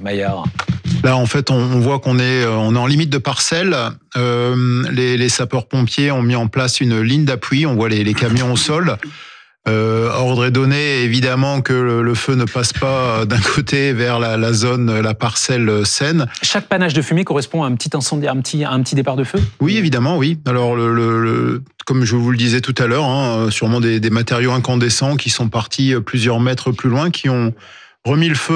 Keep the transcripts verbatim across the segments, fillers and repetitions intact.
Maillard? Là, en fait, on, on voit qu'on est, on est en limite de parcelle. Euh, les, les sapeurs-pompiers ont mis en place une ligne d'appui. On voit les, les camions au sol. Euh, ordre est donné, évidemment, que le, le feu ne passe pas d'un côté vers la, la zone, la parcelle saine. Chaque panache de fumée correspond à un petit incendie, à un petit, à un petit départ de feu? Oui, évidemment, oui. Alors, le, le, le, comme je vous le disais tout à l'heure, hein, sûrement des, des matériaux incandescents qui sont partis plusieurs mètres plus loin, qui ont remis le feu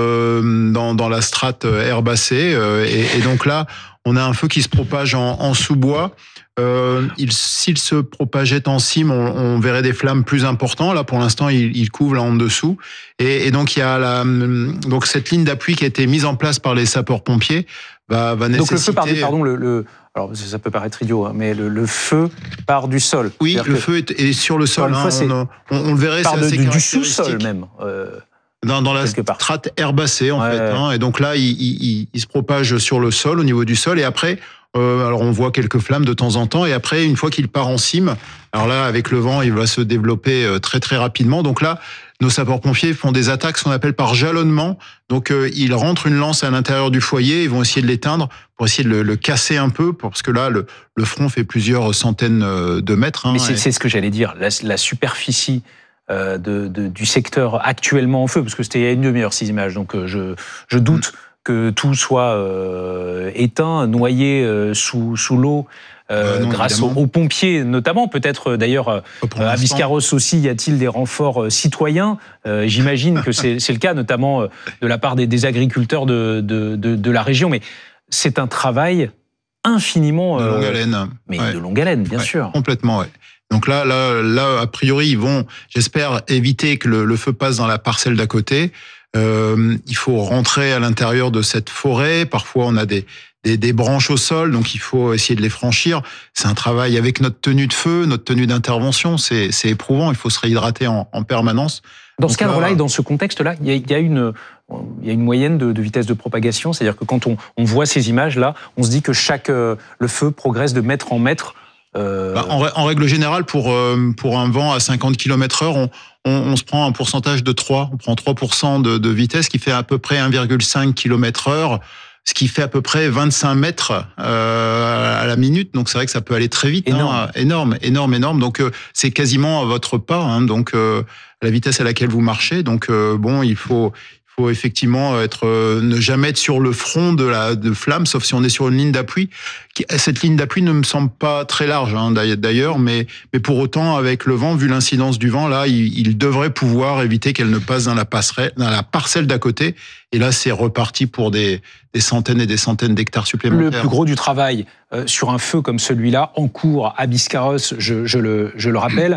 euh, dans, dans la strate herbacée. Euh, et, et donc là, on a un feu qui se propage en, en sous-bois. Euh, il, s'il se propageait en cime, on, on verrait des flammes plus importantes. Là, pour l'instant, il, il couvre là en dessous. Et, et donc, il y a la, donc cette ligne d'appui qui a été mise en place par les sapeurs-pompiers va, va nécessiter... Donc le feu, pardon, pardon le, le... Alors, ça peut paraître idiot, hein, mais le, le feu part du sol. Oui, le feu est, est sur le sol. Hein, fois, on, on, on le verrait, part c'est assez de, du sous-sol même. Euh... Dans, dans la strate herbacée, en ouais, fait. Ouais. Hein, et donc là, il, il, il se propage sur le sol, au niveau du sol. Et après, euh, alors on voit quelques flammes de temps en temps. Et après, une fois qu'il part en cime, alors là, avec le vent, il va se développer très, très rapidement. Donc là, nos sapeurs-pompiers font des attaques, ce qu'on appelle par jalonnement. Donc, euh, ils rentrent une lance à l'intérieur du foyer, ils vont essayer de l'éteindre pour essayer de le, le casser un peu, parce que là, le, le front fait plusieurs centaines de mètres. Hein, Mais c'est, et... c'est ce que j'allais dire. La, la superficie Euh, de, de, du secteur actuellement en feu, parce que c'était il y a une demi-heure ces images, donc euh, je, je doute mmh. que tout soit euh, éteint, noyé euh, sous, sous l'eau, euh, euh, non, grâce aux, aux pompiers notamment, peut-être d'ailleurs euh, à Biscarrosse aussi, y a-t-il des renforts euh, citoyens? euh, J'imagine que c'est, c'est le cas, notamment euh, de la part des, des agriculteurs de, de, de, de la région, mais c'est un travail infiniment... Euh, de longue haleine. Mais ouais. de longue haleine, bien ouais, sûr. Complètement, oui. Donc là, là, là, a priori, ils vont, j'espère, éviter que le, le feu passe dans la parcelle d'à côté. Euh, il faut rentrer à l'intérieur de cette forêt. Parfois, on a des, des, des branches au sol, donc il faut essayer de les franchir. C'est un travail avec notre tenue de feu, notre tenue d'intervention. C'est, c'est éprouvant. Il faut se réhydrater en, en permanence. Dans donc ce cadre-là là, et dans ce contexte-là, il y a, il y a une, il y a une moyenne de, de vitesse de propagation. C'est-à-dire que quand on, on voit ces images-là, on se dit que chaque euh, le feu progresse de mètre en mètre. Euh... Bah, en, en règle générale, pour euh, pour un vent à cinquante kilomètres heure, on, on, on se prend un pourcentage de trois. On prend trois pour cent de, de vitesse, qui fait à peu près un virgule cinq kilomètres heure, ce qui fait à peu près vingt-cinq mètres euh, à la minute. Donc c'est vrai que ça peut aller très vite. Énorme, hein, énorme, énorme, énorme. Donc euh, c'est quasiment à votre pas. Hein, donc euh, la vitesse à laquelle vous marchez. Donc euh, bon, il faut Il faut effectivement être, euh, ne jamais être sur le front de la de flamme, sauf si on est sur une ligne d'appui. Cette ligne d'appui ne me semble pas très large, hein, d'ailleurs, mais mais pour autant, avec le vent, vu l'incidence du vent, là, il, il devrait pouvoir éviter qu'elle ne passe dans la passerelle, dans la parcelle d'à côté. Et là, c'est reparti pour des des centaines et des centaines d'hectares supplémentaires. Le plus gros du travail euh, sur un feu comme celui-là, en cours à Biscarrosse, je, je le je le rappelle,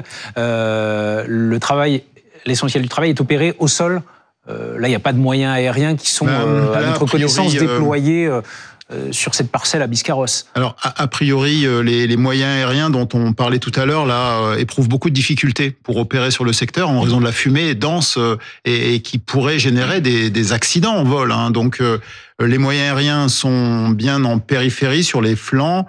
euh, le travail, l'essentiel du travail est opéré au sol. Euh, là, il n'y a pas de moyens aériens qui sont, euh, là, à notre connaissance, déployés euh, euh, sur cette parcelle à Biscarrosse. Alors, a, a priori, euh, les, les moyens aériens dont on parlait tout à l'heure, là, euh, éprouvent beaucoup de difficultés pour opérer sur le secteur en raison de la fumée dense euh, et, et qui pourrait générer des, des accidents en vol. Hein. Donc, euh, les moyens aériens sont bien en périphérie, sur les flancs.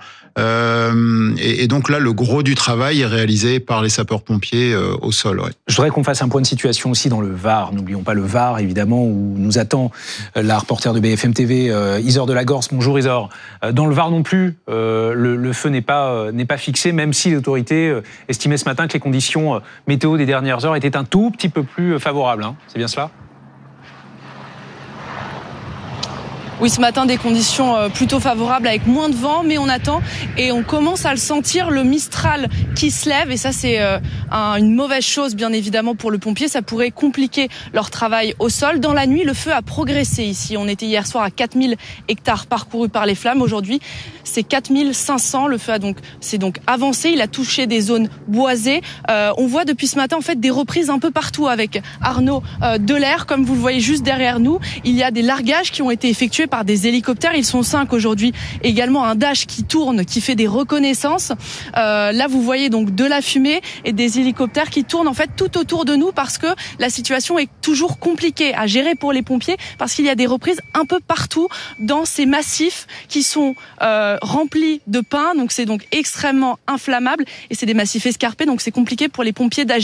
Euh, et, et donc là, le gros du travail est réalisé par les sapeurs-pompiers euh, au sol. Ouais. Je voudrais qu'on fasse un point de situation aussi dans le Var. N'oublions pas le Var, évidemment, où nous attend la reporter de B F M T V, euh, Isor Delagorce. Bonjour Isor. Dans le Var non plus, euh, le, le feu n'est pas, euh, n'est pas fixé, même si l'autorité euh, estimait ce matin que les conditions euh, météo des dernières heures étaient un tout petit peu plus favorables. Hein. C'est bien cela ? Oui, ce matin, des conditions plutôt favorables avec moins de vent, mais on attend et on commence à le sentir, le Mistral qui se lève. Et ça, c'est une mauvaise chose, bien évidemment, pour le pompier. Ça pourrait compliquer leur travail au sol. Dans la nuit, le feu a progressé ici. On était hier soir à quatre mille hectares parcourus par les flammes. Aujourd'hui, c'est quatre mille cinq cents. Le feu a donc, c'est donc avancé. Il a touché des zones boisées. Euh, on voit depuis ce matin, en fait, des reprises un peu partout avec Arnaud euh, Delair. Comme vous le voyez juste derrière nous, il y a des largages qui ont été effectués par des hélicoptères. Ils sont cinq aujourd'hui. Également un Dash qui tourne, qui fait des reconnaissances. Euh, là, vous voyez donc de la fumée et des hélicoptères qui tournent en fait tout autour de nous parce que la situation est toujours compliquée à gérer pour les pompiers parce qu'il y a des reprises un peu partout dans ces massifs qui sont euh, remplis de pin. Donc c'est donc extrêmement inflammable et c'est des massifs escarpés. Donc c'est compliqué pour les pompiers d'agir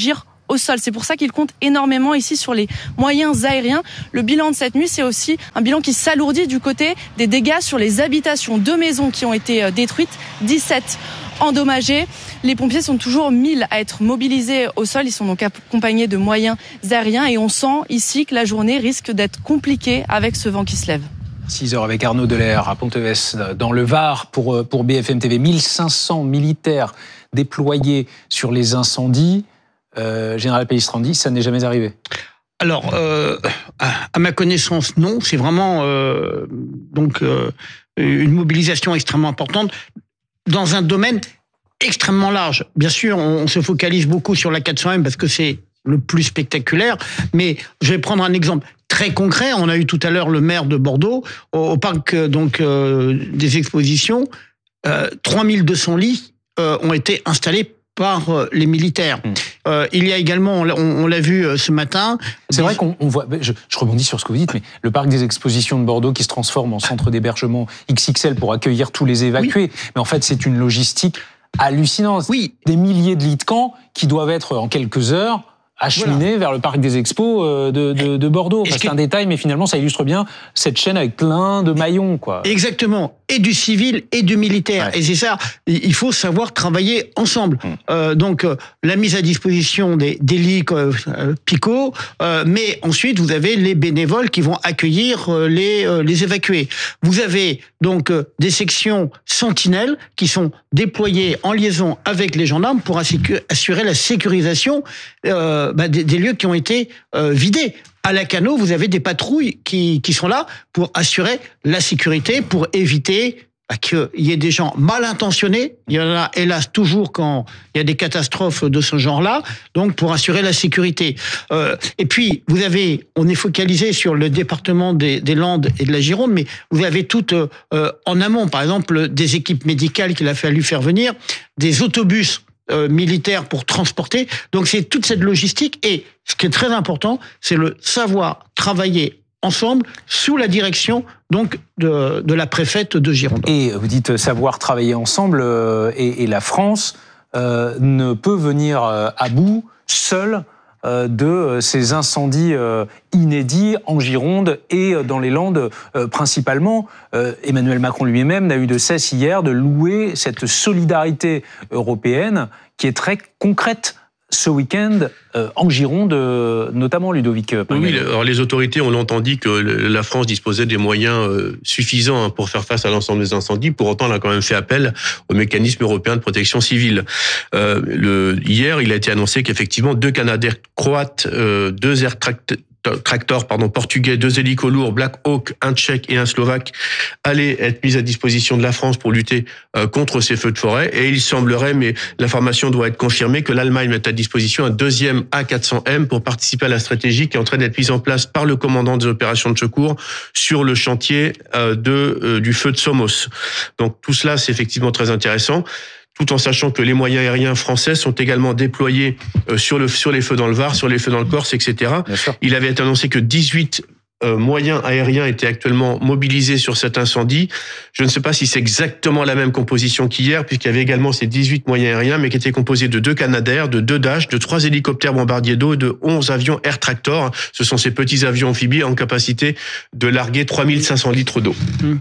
au sol. C'est pour ça qu'il compte énormément ici sur les moyens aériens. Le bilan de cette nuit, c'est aussi un bilan qui s'alourdit du côté des dégâts sur les habitations. Deux maisons qui ont été détruites, dix-sept endommagées. Les pompiers sont toujours mille à être mobilisés au sol. Ils sont donc accompagnés de moyens aériens et on sent ici que la journée risque d'être compliquée avec ce vent qui se lève. six heures avec Arnaud Delair à Ponteves, dans le Var, pour, pour B F M T V. mille cinq cents militaires déployés sur les incendies. Euh, Général Pellistrandi, ça n'est jamais arrivé. Alors, euh, à ma connaissance, non. C'est vraiment euh, donc euh, une mobilisation extrêmement importante dans un domaine extrêmement large. Bien sûr, on se focalise beaucoup sur la quatre cents M parce que c'est le plus spectaculaire, mais je vais prendre un exemple très concret. On a eu tout à l'heure le maire de Bordeaux au, au parc donc euh, des expositions. Euh, trois mille deux cents lits euh, ont été installés par euh, les militaires. Mmh. Euh, il y a également, on, on l'a vu euh, ce matin. C'est des... vrai qu'on on voit. Je, je rebondis sur ce que vous dites, mais le parc des expositions de Bordeaux qui se transforme en centre d'hébergement X X L pour accueillir tous les évacués. Oui. Mais en fait, c'est une logistique hallucinante. Oui. Des milliers de lits de camp qui doivent être en quelques heures acheminé voilà. vers le parc des expos de, de, de Bordeaux. Enfin, c'est que... un détail, mais finalement, ça illustre bien cette chaîne avec plein de maillons, quoi. Exactement. Et du civil et du militaire. Ouais. Et c'est ça, il faut savoir travailler ensemble. Hum. Euh, donc, euh, la mise à disposition des, des lits euh, picots, euh, mais ensuite, vous avez les bénévoles qui vont accueillir euh, les, euh, les évacués. Vous avez donc euh, des sections sentinelles qui sont déployées en liaison avec les gendarmes pour assurer la sécurisation euh, bah, des, des lieux qui ont été euh, vidés. À Lacanau, vous avez des patrouilles qui, qui sont là pour assurer la sécurité, pour éviter qu'il y ait des gens mal intentionnés. Il y en a, hélas, toujours quand il y a des catastrophes de ce genre-là, donc pour assurer la sécurité. Euh, et puis, vous avez, on est focalisé sur le département des, des Landes et de la Gironde, mais vous avez tout euh, en amont, par exemple, des équipes médicales qu'il a fallu faire venir, des autobus Euh, militaires pour transporter. Donc c'est toute cette logistique et ce qui est très important, c'est le savoir travailler ensemble sous la direction donc de, de la préfète de Gironde. Et vous dites savoir travailler ensemble euh, et, et la France euh, ne peut venir euh, à bout seule euh, de ces incendies euh, inédits en Gironde et dans les Landes euh, principalement. Euh, Emmanuel Macron lui-même n'a eu de cesse hier de louer cette solidarité européenne qui est très concrète ce week-end euh, en Gironde, euh, notamment Ludovic Pagano. Oui, alors les autorités ont longtemps dit que la France disposait des moyens euh, suffisants pour faire face à l'ensemble des incendies. Pour autant, elle a quand même fait appel au mécanisme européen de protection civile. Euh, le, hier, il a été annoncé qu'effectivement, deux Canadair croates, euh, deux air tract tracteurs pardon, portugais, deux hélicos lourds, Black Hawk, un tchèque et un slovaque, allaient être mis à disposition de la France pour lutter euh, contre ces feux de forêt. Et il semblerait, mais l'information doit être confirmée, que l'Allemagne met à disposition un deuxième A quatre cents M pour participer à la stratégie qui est en train d'être mise en place par le commandant des opérations de secours sur le chantier euh, de, euh, du feu de Somos. Donc tout cela, c'est effectivement très intéressant, tout en sachant que les moyens aériens français sont également déployés sur, le, sur les feux dans le Var, sur les feux dans le Corse, et cetera. Il avait été annoncé que dix-huit euh, moyens aériens étaient actuellement mobilisés sur cet incendie. Je ne sais pas si c'est exactement la même composition qu'hier, puisqu'il y avait également ces dix-huit moyens aériens, mais qui étaient composés de deux Canadair, de deux Dash, de trois hélicoptères bombardiers d'eau et de onze avions Air Tractor. Ce sont ces petits avions amphibies en capacité de larguer trois mille cinq cents litres d'eau. Mmh.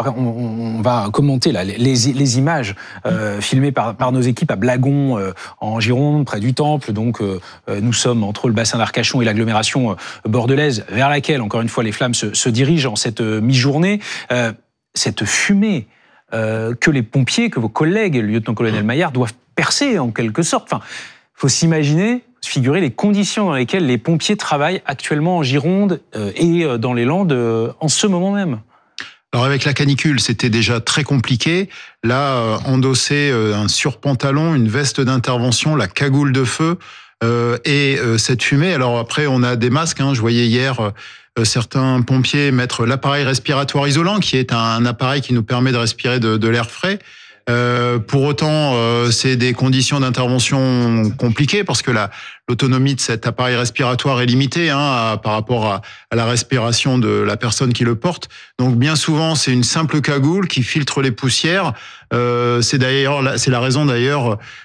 On va commenter là, les, les images euh, filmées par, par nos équipes à Blagon, euh, en Gironde, près du Temple. Donc, euh, nous sommes entre le bassin d'Arcachon et l'agglomération euh, bordelaise, vers laquelle, encore une fois, les flammes se, se dirigent en cette euh, mi-journée. Euh, cette fumée euh, que les pompiers, que vos collègues, le lieutenant-colonel Maillard, doivent percer en quelque sorte. Enfin, faut s'imaginer, se figurer les conditions dans lesquelles les pompiers travaillent actuellement en Gironde euh, et dans les Landes euh, en ce moment même. Alors avec la canicule, c'était déjà très compliqué. Là, euh, endosser euh, un surpantalon, une veste d'intervention, la cagoule de feu euh, et euh, cette fumée. Alors après, on a des masques. Hein. Je voyais hier euh, certains pompiers mettre l'appareil respiratoire isolant, qui est un, un appareil qui nous permet de respirer de, de l'air frais. Euh, pour autant, euh, c'est des conditions d'intervention compliquées parce que la, l'autonomie de cet appareil respiratoire est limitée hein, à, par rapport à, à la respiration de la personne qui le porte. Donc bien souvent, c'est une simple cagoule qui filtre les poussières. Euh, c'est d'ailleurs, c'est la raison d'ailleurs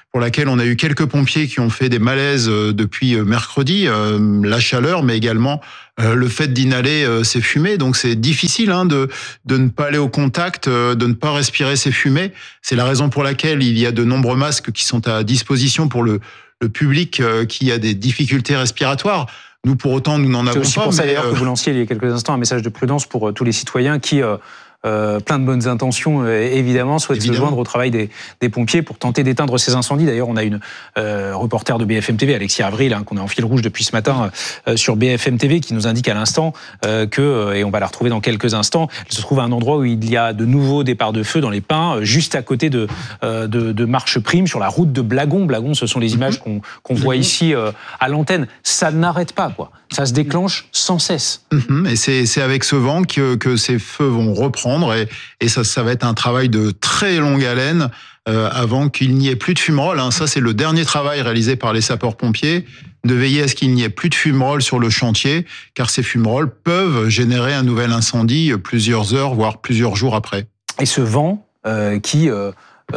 pour laquelle on a eu quelques pompiers qui ont fait des malaises depuis mercredi, euh, la chaleur, mais également euh, le fait d'inhaler euh, ces fumées. Donc c'est difficile hein, de, de ne pas aller au contact, euh, de ne pas respirer ces fumées. C'est la raison pour laquelle il y a de nombreux masques qui sont à disposition pour le, le public euh, qui a des difficultés respiratoires. Nous, pour autant, nous n'en avons pas. C'est aussi pour ça d'ailleurs euh... que vous lanciez il y a quelques instants un message de prudence pour euh, tous les citoyens qui... Euh Euh, plein de bonnes intentions, euh, évidemment, souhaitent évidemment. se joindre au travail des, des pompiers pour tenter d'éteindre ces incendies. D'ailleurs, on a une euh, reporter de B F M T V, Alexis Avril, hein, qu'on est en fil rouge depuis ce matin euh, sur B F M T V, qui nous indique à l'instant euh, que, euh, et on va la retrouver dans quelques instants, elle se trouve à un endroit où il y a de nouveaux départs de feu dans les pins, euh, juste à côté de, euh, de, de Marche Prime, sur la route de Blagon. Blagon, ce sont les images qu'on, qu'on voit ici euh, à l'antenne. Ça n'arrête pas, quoi. Ça se déclenche sans cesse. Mmh, et c'est, c'est avec ce vent que, que ces feux vont reprendre et, et ça, ça va être un travail de très longue haleine euh, avant qu'il n'y ait plus de fumerolles. Hein. Ça, c'est le dernier travail réalisé par les sapeurs-pompiers, de veiller à ce qu'il n'y ait plus de fumerolles sur le chantier, car ces fumerolles peuvent générer un nouvel incendie plusieurs heures, voire plusieurs jours après. Et ce vent euh, qui... Euh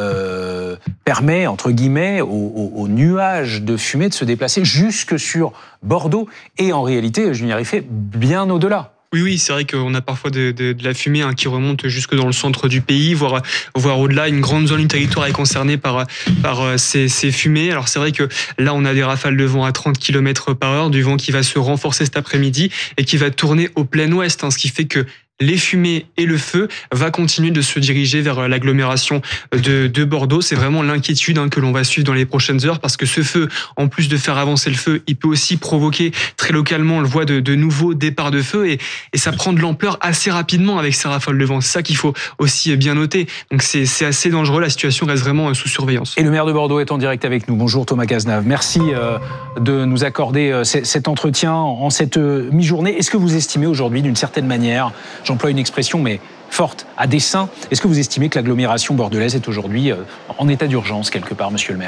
Euh, permet, entre guillemets, aux, aux, aux nuages de fumée de se déplacer jusque sur Bordeaux et en réalité, Julien Riffet, bien au-delà. Oui, oui, c'est vrai qu'on a parfois de, de, de la fumée hein, qui remonte jusque dans le centre du pays, voire, voire au-delà. Une grande zone du territoire est concernée par, par ces, ces fumées. Alors c'est vrai que là, on a des rafales de vent à trente kilomètres par heure, du vent qui va se renforcer cet après-midi et qui va tourner au plein ouest, hein, ce qui fait que les fumées et le feu va continuer de se diriger vers l'agglomération de, de Bordeaux. C'est vraiment l'inquiétude hein, que l'on va suivre dans les prochaines heures parce que ce feu, en plus de faire avancer le feu, il peut aussi provoquer très localement, on le voit, de, de nouveaux départs de feu et, et ça prend de l'ampleur assez rapidement avec ces rafales de vent. C'est ça qu'il faut aussi bien noter. Donc c'est, c'est assez dangereux, la situation reste vraiment sous surveillance. Et le maire de Bordeaux est en direct avec nous. Bonjour Thomas Cazenave. Merci euh, de nous accorder euh, cet entretien en cette euh, mi-journée. Est-ce que vous estimez aujourd'hui, d'une certaine manière, j'emploie une expression mais forte, à dessein, est-ce que vous estimez que l'agglomération bordelaise est aujourd'hui euh, en état d'urgence quelque part, monsieur le maire ?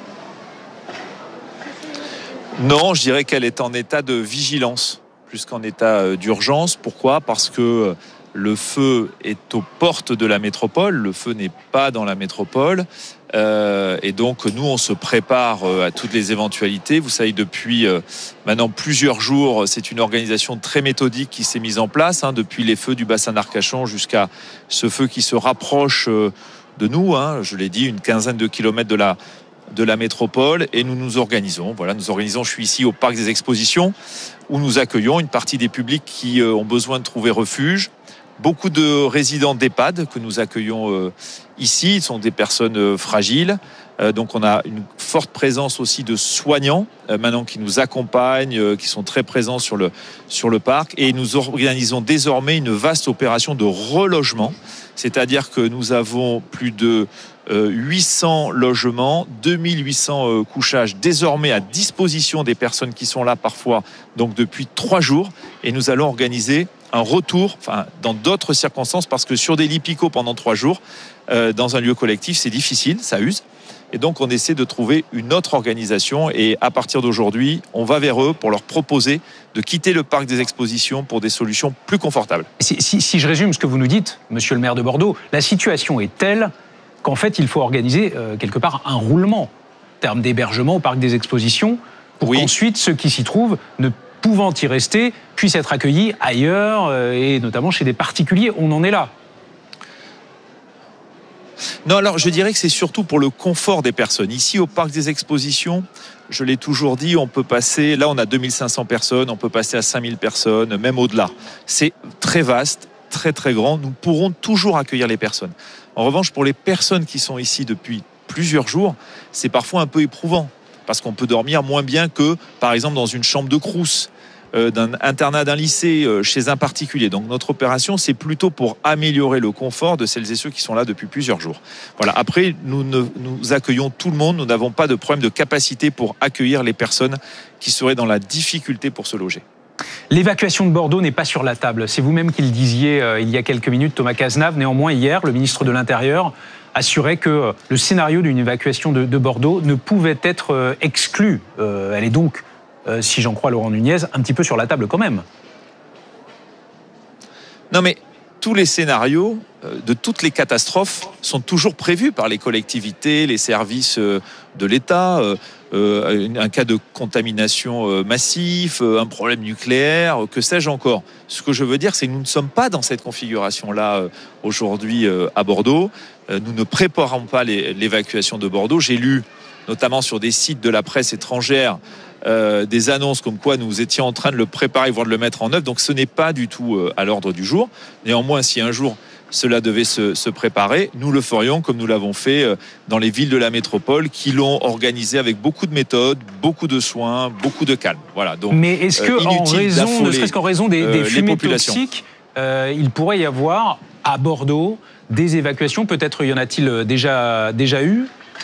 Non, je dirais qu'elle est en état de vigilance, plus qu'en état d'urgence. Pourquoi ? Parce que le feu est aux portes de la métropole, le feu n'est pas dans la métropole. Euh, et donc nous on se prépare à toutes les éventualités. Vous savez, depuis euh, maintenant plusieurs jours, c'est une organisation très méthodique qui s'est mise en place, hein, depuis les feux du bassin d'Arcachon jusqu'à ce feu qui se rapproche euh, de nous, hein, je l'ai dit, une quinzaine de kilomètres de la, de la métropole, et nous nous organisons. Voilà, nous organisons. Je suis ici au parc des expositions où nous accueillons une partie des publics qui euh, ont besoin de trouver refuge. Beaucoup de résidents d'EHPAD que nous accueillons euh, ici, ils sont des personnes euh, fragiles. Euh, donc on a une forte présence aussi de soignants euh, maintenant qui nous accompagnent, euh, qui sont très présents sur le, sur le parc. Et nous organisons désormais une vaste opération de relogement. C'est-à-dire que nous avons plus de euh, huit cents logements, deux mille huit cents euh, couchages désormais à disposition des personnes qui sont là parfois donc depuis trois jours. Et nous allons organiser un retour, enfin dans d'autres circonstances, parce que sur des lits picots pendant trois jours, euh, dans un lieu collectif, c'est difficile, ça use. Et donc on essaie de trouver une autre organisation, et à partir d'aujourd'hui, on va vers eux pour leur proposer de quitter le parc des expositions pour des solutions plus confortables. Si, si, si je résume ce que vous nous dites, monsieur le maire de Bordeaux, la situation est telle qu'en fait il faut organiser euh, quelque part un roulement en termes d'hébergement au parc des expositions pour oui. qu'ensuite ceux qui s'y trouvent ne pouvant y rester, puissent être accueillis ailleurs, euh, et notamment chez des particuliers. On en est là. Non, alors je dirais que c'est surtout pour le confort des personnes. Ici, au parc des expositions, je l'ai toujours dit, on peut passer, là on a deux mille cinq cents personnes, on peut passer à cinq mille personnes, même au-delà. C'est très vaste, très très grand. Nous pourrons toujours accueillir les personnes. En revanche, pour les personnes qui sont ici depuis plusieurs jours, c'est parfois un peu éprouvant, parce qu'on peut dormir moins bien que, par exemple, dans une chambre de crous, euh, d'un internat d'un lycée, euh, chez un particulier. Donc notre opération, c'est plutôt pour améliorer le confort de celles et ceux qui sont là depuis plusieurs jours. Voilà. Après, nous, ne, nous accueillons tout le monde. Nous n'avons pas de problème de capacité pour accueillir les personnes qui seraient dans la difficulté pour se loger. L'évacuation de Bordeaux n'est pas sur la table. C'est vous-même qui le disiez euh, il y a quelques minutes, Thomas Cazenave. Néanmoins, hier, le ministre de l'Intérieur assurait que le scénario d'une évacuation de, de Bordeaux ne pouvait être euh, exclu. Euh, elle est donc, euh, si j'en crois Laurent Nunez, un petit peu sur la table quand même. Non mais, tous les scénarios de toutes les catastrophes sont toujours prévus par les collectivités, les services de l'État. Un cas de contamination massif, un problème nucléaire, que sais-je encore. Ce que je veux dire, c'est que nous ne sommes pas dans cette configuration-là aujourd'hui à Bordeaux. Nous ne préparons pas l'évacuation de Bordeaux. J'ai lu, notamment sur des sites de la presse étrangère, Euh, des annonces comme quoi nous étions en train de le préparer, voire de le mettre en œuvre. Donc ce n'est pas du tout euh, à l'ordre du jour. Néanmoins, si un jour cela devait se, se préparer, nous le ferions comme nous l'avons fait euh, dans les villes de la métropole qui l'ont organisé avec beaucoup de méthodes, beaucoup de soins, beaucoup de calme. Voilà. Donc, mais est-ce que, euh, en raison, ne serait-ce qu'en raison des, des euh, fumées toxiques, euh, il pourrait y avoir à Bordeaux des évacuations? Peut-être y en a-t-il déjà, déjà eu?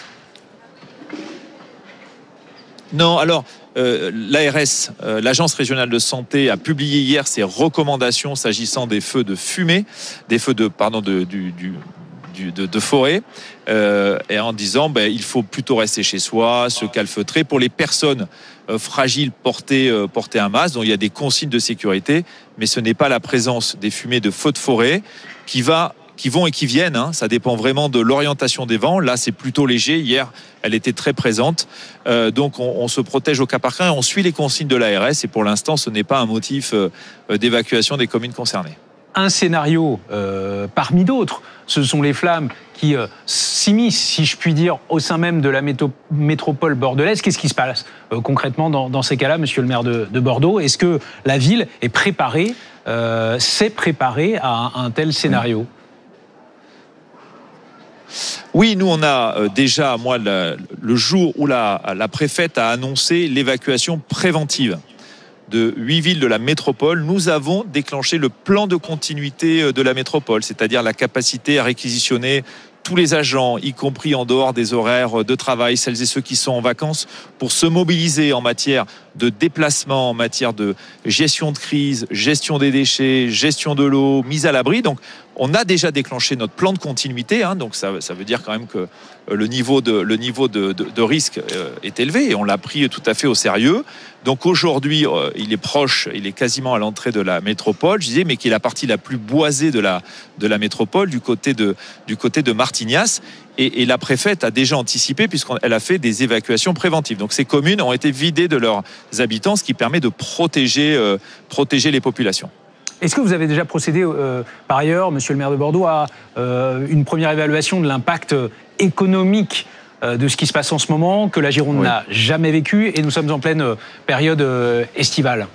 Non, alors euh, l'A R S, euh, l'Agence régionale de santé, a publié hier ses recommandations s'agissant des feux de fumée, des feux de pardon de du, du Du, de, de forêt, euh, et en disant ben, il faut plutôt rester chez soi, se calfeutrer. Pour les personnes euh, fragiles, porter, euh, porter un masque. Donc il y a des consignes de sécurité, mais ce n'est pas la présence des fumées de feux de forêt qui va qui vont et qui viennent, hein. Ça dépend vraiment de l'orientation des vents. Là, c'est plutôt léger. Hier, elle était très présente. Euh, donc, on, on se protège au cas par cas et on suit les consignes de l'A R S. Et pour l'instant, ce n'est pas un motif euh, d'évacuation des communes concernées. Un scénario euh, parmi d'autres, ce sont les flammes qui euh, s'immiscent, si je puis dire, au sein même de la méto- métropole bordelaise. Qu'est-ce qui se passe euh, concrètement dans, dans ces cas-là, monsieur le maire de, de Bordeaux? Est-ce que la ville est préparée, euh, s'est préparée à un, à un tel scénario? Oui, nous on a euh, déjà, moi, la, le jour où la, la préfète a annoncé l'évacuation préventive de huit villes de la métropole, nous avons déclenché le plan de continuité de la métropole, c'est-à-dire la capacité à réquisitionner tous les agents, y compris en dehors des horaires de travail, celles et ceux qui sont en vacances, pour se mobiliser en matière de déplacement, en matière de gestion de crise, gestion des déchets, gestion de l'eau, mise à l'abri. Donc, on a déjà déclenché notre plan de continuité, hein, donc ça, ça veut dire quand même que le niveau de, le niveau de, de, de risque est élevé et on l'a pris tout à fait au sérieux. Donc aujourd'hui, il est proche, il est quasiment à l'entrée de la métropole, je disais, mais qui est la partie la plus boisée de la, de la métropole, du côté de, du côté de Martignas. Et, et la préfète a déjà anticipé puisqu'elle a fait des évacuations préventives. Donc ces communes ont été vidées de leurs habitants, ce qui permet de protéger, euh, protéger les populations. Est-ce que vous avez déjà procédé, euh, par ailleurs, monsieur le maire de Bordeaux, à euh, une première évaluation de l'impact économique euh, de ce qui se passe en ce moment, que la Gironde oui. n'a jamais vécu, et nous sommes en pleine euh, période euh, estivale?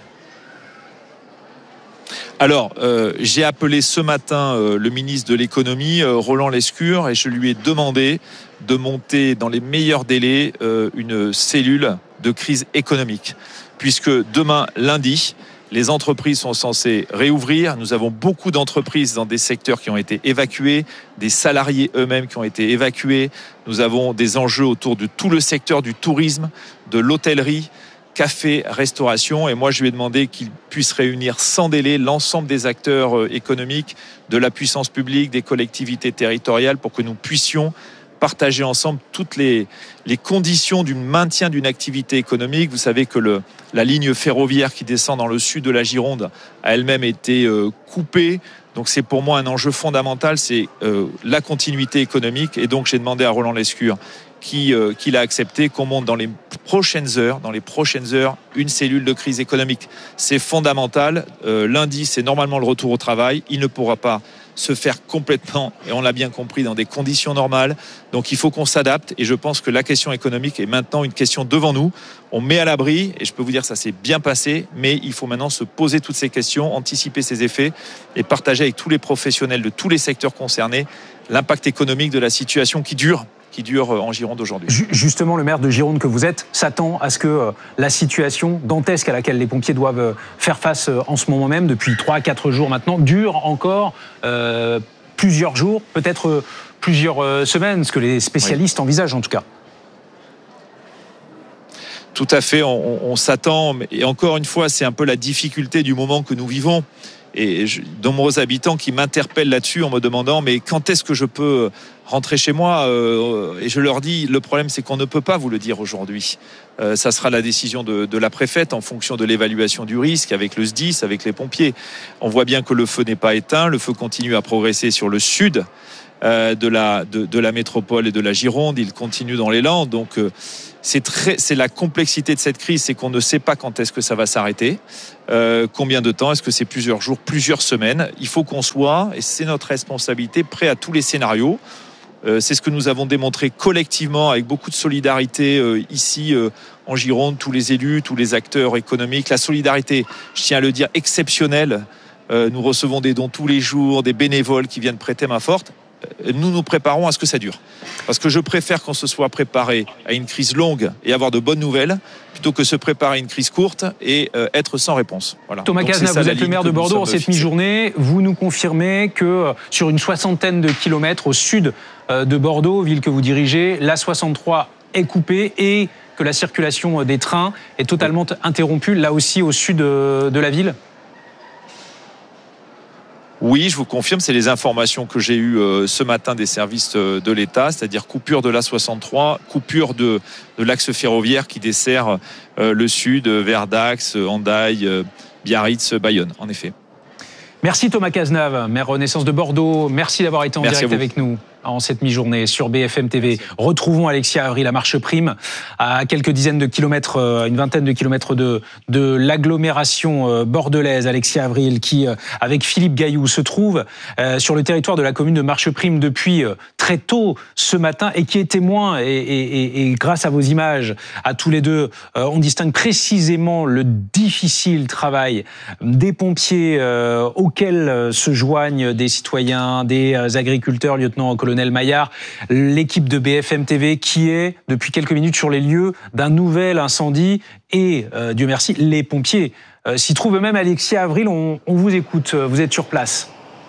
Alors, euh, j'ai appelé ce matin euh, le ministre de l'économie, euh, Roland Lescure, et je lui ai demandé de monter dans les meilleurs délais euh, une cellule de crise économique, puisque demain, lundi, les entreprises sont censées réouvrir. Nous avons beaucoup d'entreprises dans des secteurs qui ont été évacués, des salariés eux-mêmes qui ont été évacués. Nous avons des enjeux autour de tout le secteur du tourisme, de l'hôtellerie, café, restauration. Et moi, je lui ai demandé qu'il puisse réunir sans délai l'ensemble des acteurs économiques, de la puissance publique, des collectivités territoriales, pour que nous puissions partager ensemble toutes les, les conditions du maintien d'une activité économique. Vous savez que le, la ligne ferroviaire qui descend dans le sud de la Gironde a elle-même été euh, coupée. Donc c'est pour moi un enjeu fondamental, c'est euh, la continuité économique. Et donc j'ai demandé à Roland Lescure, qui, euh, qui l'a accepté, qu'on monte dans les prochaines heures, dans les prochaines heures, une cellule de crise économique. C'est fondamental. Euh, lundi, c'est normalement le retour au travail. Il ne pourra pas se faire complètement, et on l'a bien compris, dans des conditions normales. Donc il faut qu'on s'adapte, et je pense que la question économique est maintenant une question devant nous. On met à l'abri, et je peux vous dire que ça s'est bien passé, mais il faut maintenant se poser toutes ces questions, anticiper ces effets et partager avec tous les professionnels de tous les secteurs concernés l'impact économique de la situation qui dure qui dure en Gironde aujourd'hui. Justement, le maire de Gironde que vous êtes s'attend à ce que la situation dantesque à laquelle les pompiers doivent faire face en ce moment même, depuis trois à quatre jours maintenant, dure encore euh, plusieurs jours, peut-être plusieurs semaines, ce que les spécialistes oui. envisagent en tout cas. Tout à fait, on, on s'attend, et encore une fois, c'est un peu la difficulté du moment que nous vivons. et je, de nombreux habitants qui m'interpellent là-dessus en me demandant mais quand est-ce que je peux rentrer chez moi euh, et je leur dis le problème c'est qu'on ne peut pas vous le dire aujourd'hui. Euh, ça sera la décision de, de la préfète en fonction de l'évaluation du risque avec le S D I S, avec les pompiers. On voit bien que le feu n'est pas éteint, le feu continue à progresser sur le sud euh, de, la, de, de la métropole et de la Gironde, il continue dans les Landes, donc euh, c'est, très, c'est la complexité de cette crise, c'est qu'on ne sait pas quand est-ce que ça va s'arrêter, euh, combien de temps, est-ce que c'est plusieurs jours, plusieurs semaines. Il faut qu'on soit, et c'est notre responsabilité, prêt à tous les scénarios. Euh, c'est ce que nous avons démontré collectivement avec beaucoup de solidarité euh, ici euh, en Gironde, tous les élus, tous les acteurs économiques. La solidarité, je tiens à le dire, exceptionnelle. Euh, nous recevons des dons tous les jours, des bénévoles qui viennent prêter main forte. Euh, nous nous préparons à ce que ça dure. Parce que je préfère qu'on se soit préparé à une crise longue et avoir de bonnes nouvelles plutôt que se préparer à une crise courte et euh, être sans réponse. Voilà. Thomas Cazenave, vous êtes le maire de Bordeaux en cette mi-journée. Vous nous confirmez que sur une soixantaine de kilomètres au sud de Bordeaux, ville que vous dirigez, l'A soixante-trois est coupée et que la circulation des trains est totalement interrompue, là aussi au sud de la ville ? Oui, je vous confirme, c'est les informations que j'ai eues euh, ce matin des services euh, de l'État, c'est-à-dire coupure de l'A soixante-trois, coupure de, de l'axe ferroviaire qui dessert euh, le sud vers Dax, Hendaye, euh, Biarritz, Bayonne, en effet. Merci Thomas Cazenave, maire Renaissance de Bordeaux. Merci d'avoir été en Merci direct avec nous en cette mi-journée sur B F M T V. Retrouvons Alexia Avril à Marche Prime, à quelques dizaines de kilomètres, une vingtaine de kilomètres de, de l'agglomération bordelaise. Alexia Avril qui, avec Philippe Gailloux, se trouve sur le territoire de la commune de Marche Prime depuis très tôt ce matin et qui est témoin. Et, et, et grâce à vos images, à tous les deux, on distingue précisément le difficile travail des pompiers euh, auxquels se joignent des citoyens, des agriculteurs, lieutenant-colonel Maillard, l'équipe de B F M T V qui est depuis quelques minutes sur les lieux d'un nouvel incendie et, euh, Dieu merci, les pompiers euh, s'y trouvent eux-mêmes. Alexia Avril, on, on vous écoute, vous êtes sur place.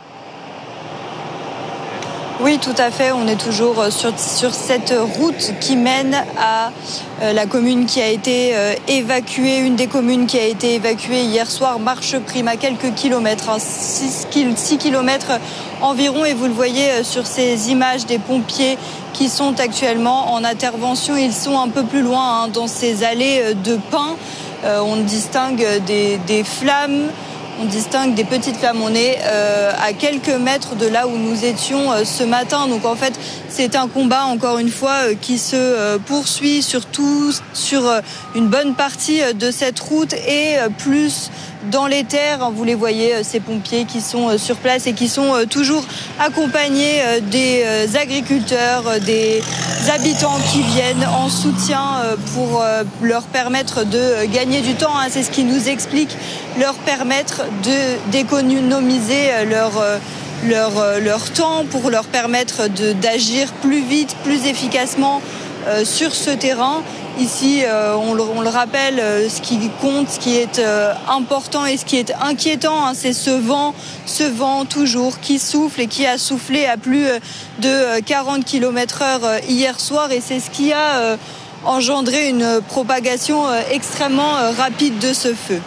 Oui, tout à fait. On est toujours sur, sur cette route qui mène à euh, la commune qui a été euh, évacuée, une des communes qui a été évacuée hier soir, Marche Prime, à quelques kilomètres, hein, six kilomètres environ. Et vous le voyez euh, sur ces images des pompiers qui sont actuellement en intervention. Ils sont un peu plus loin, hein, dans ces allées de pins. Euh, on distingue des, des flammes. On distingue des petites flammes. On est euh, à quelques mètres de là où nous étions euh, ce matin. Donc en fait, c'est un combat, encore une fois, euh, qui se euh, poursuit surtout sur euh, une bonne partie euh, de cette route et euh, plus dans les terres. Vous les voyez, euh, ces pompiers qui sont euh, sur place et qui sont euh, toujours accompagnés euh, des euh, agriculteurs, euh, des habitants qui viennent en soutien euh, pour euh, leur permettre de euh, gagner du temps. Hein. C'est ce qui nous explique, leur permettre de d'économiser leur leur leur temps pour leur permettre de d'agir plus vite, plus efficacement euh, sur ce terrain. Ici, euh, on, le, on le rappelle, euh, ce qui compte, ce qui est euh, important et ce qui est inquiétant, hein, c'est ce vent, ce vent toujours qui souffle et qui a soufflé à plus de quarante kilomètres heure hier soir, et c'est ce qui a euh, engendré une propagation euh, extrêmement euh, rapide de ce feu.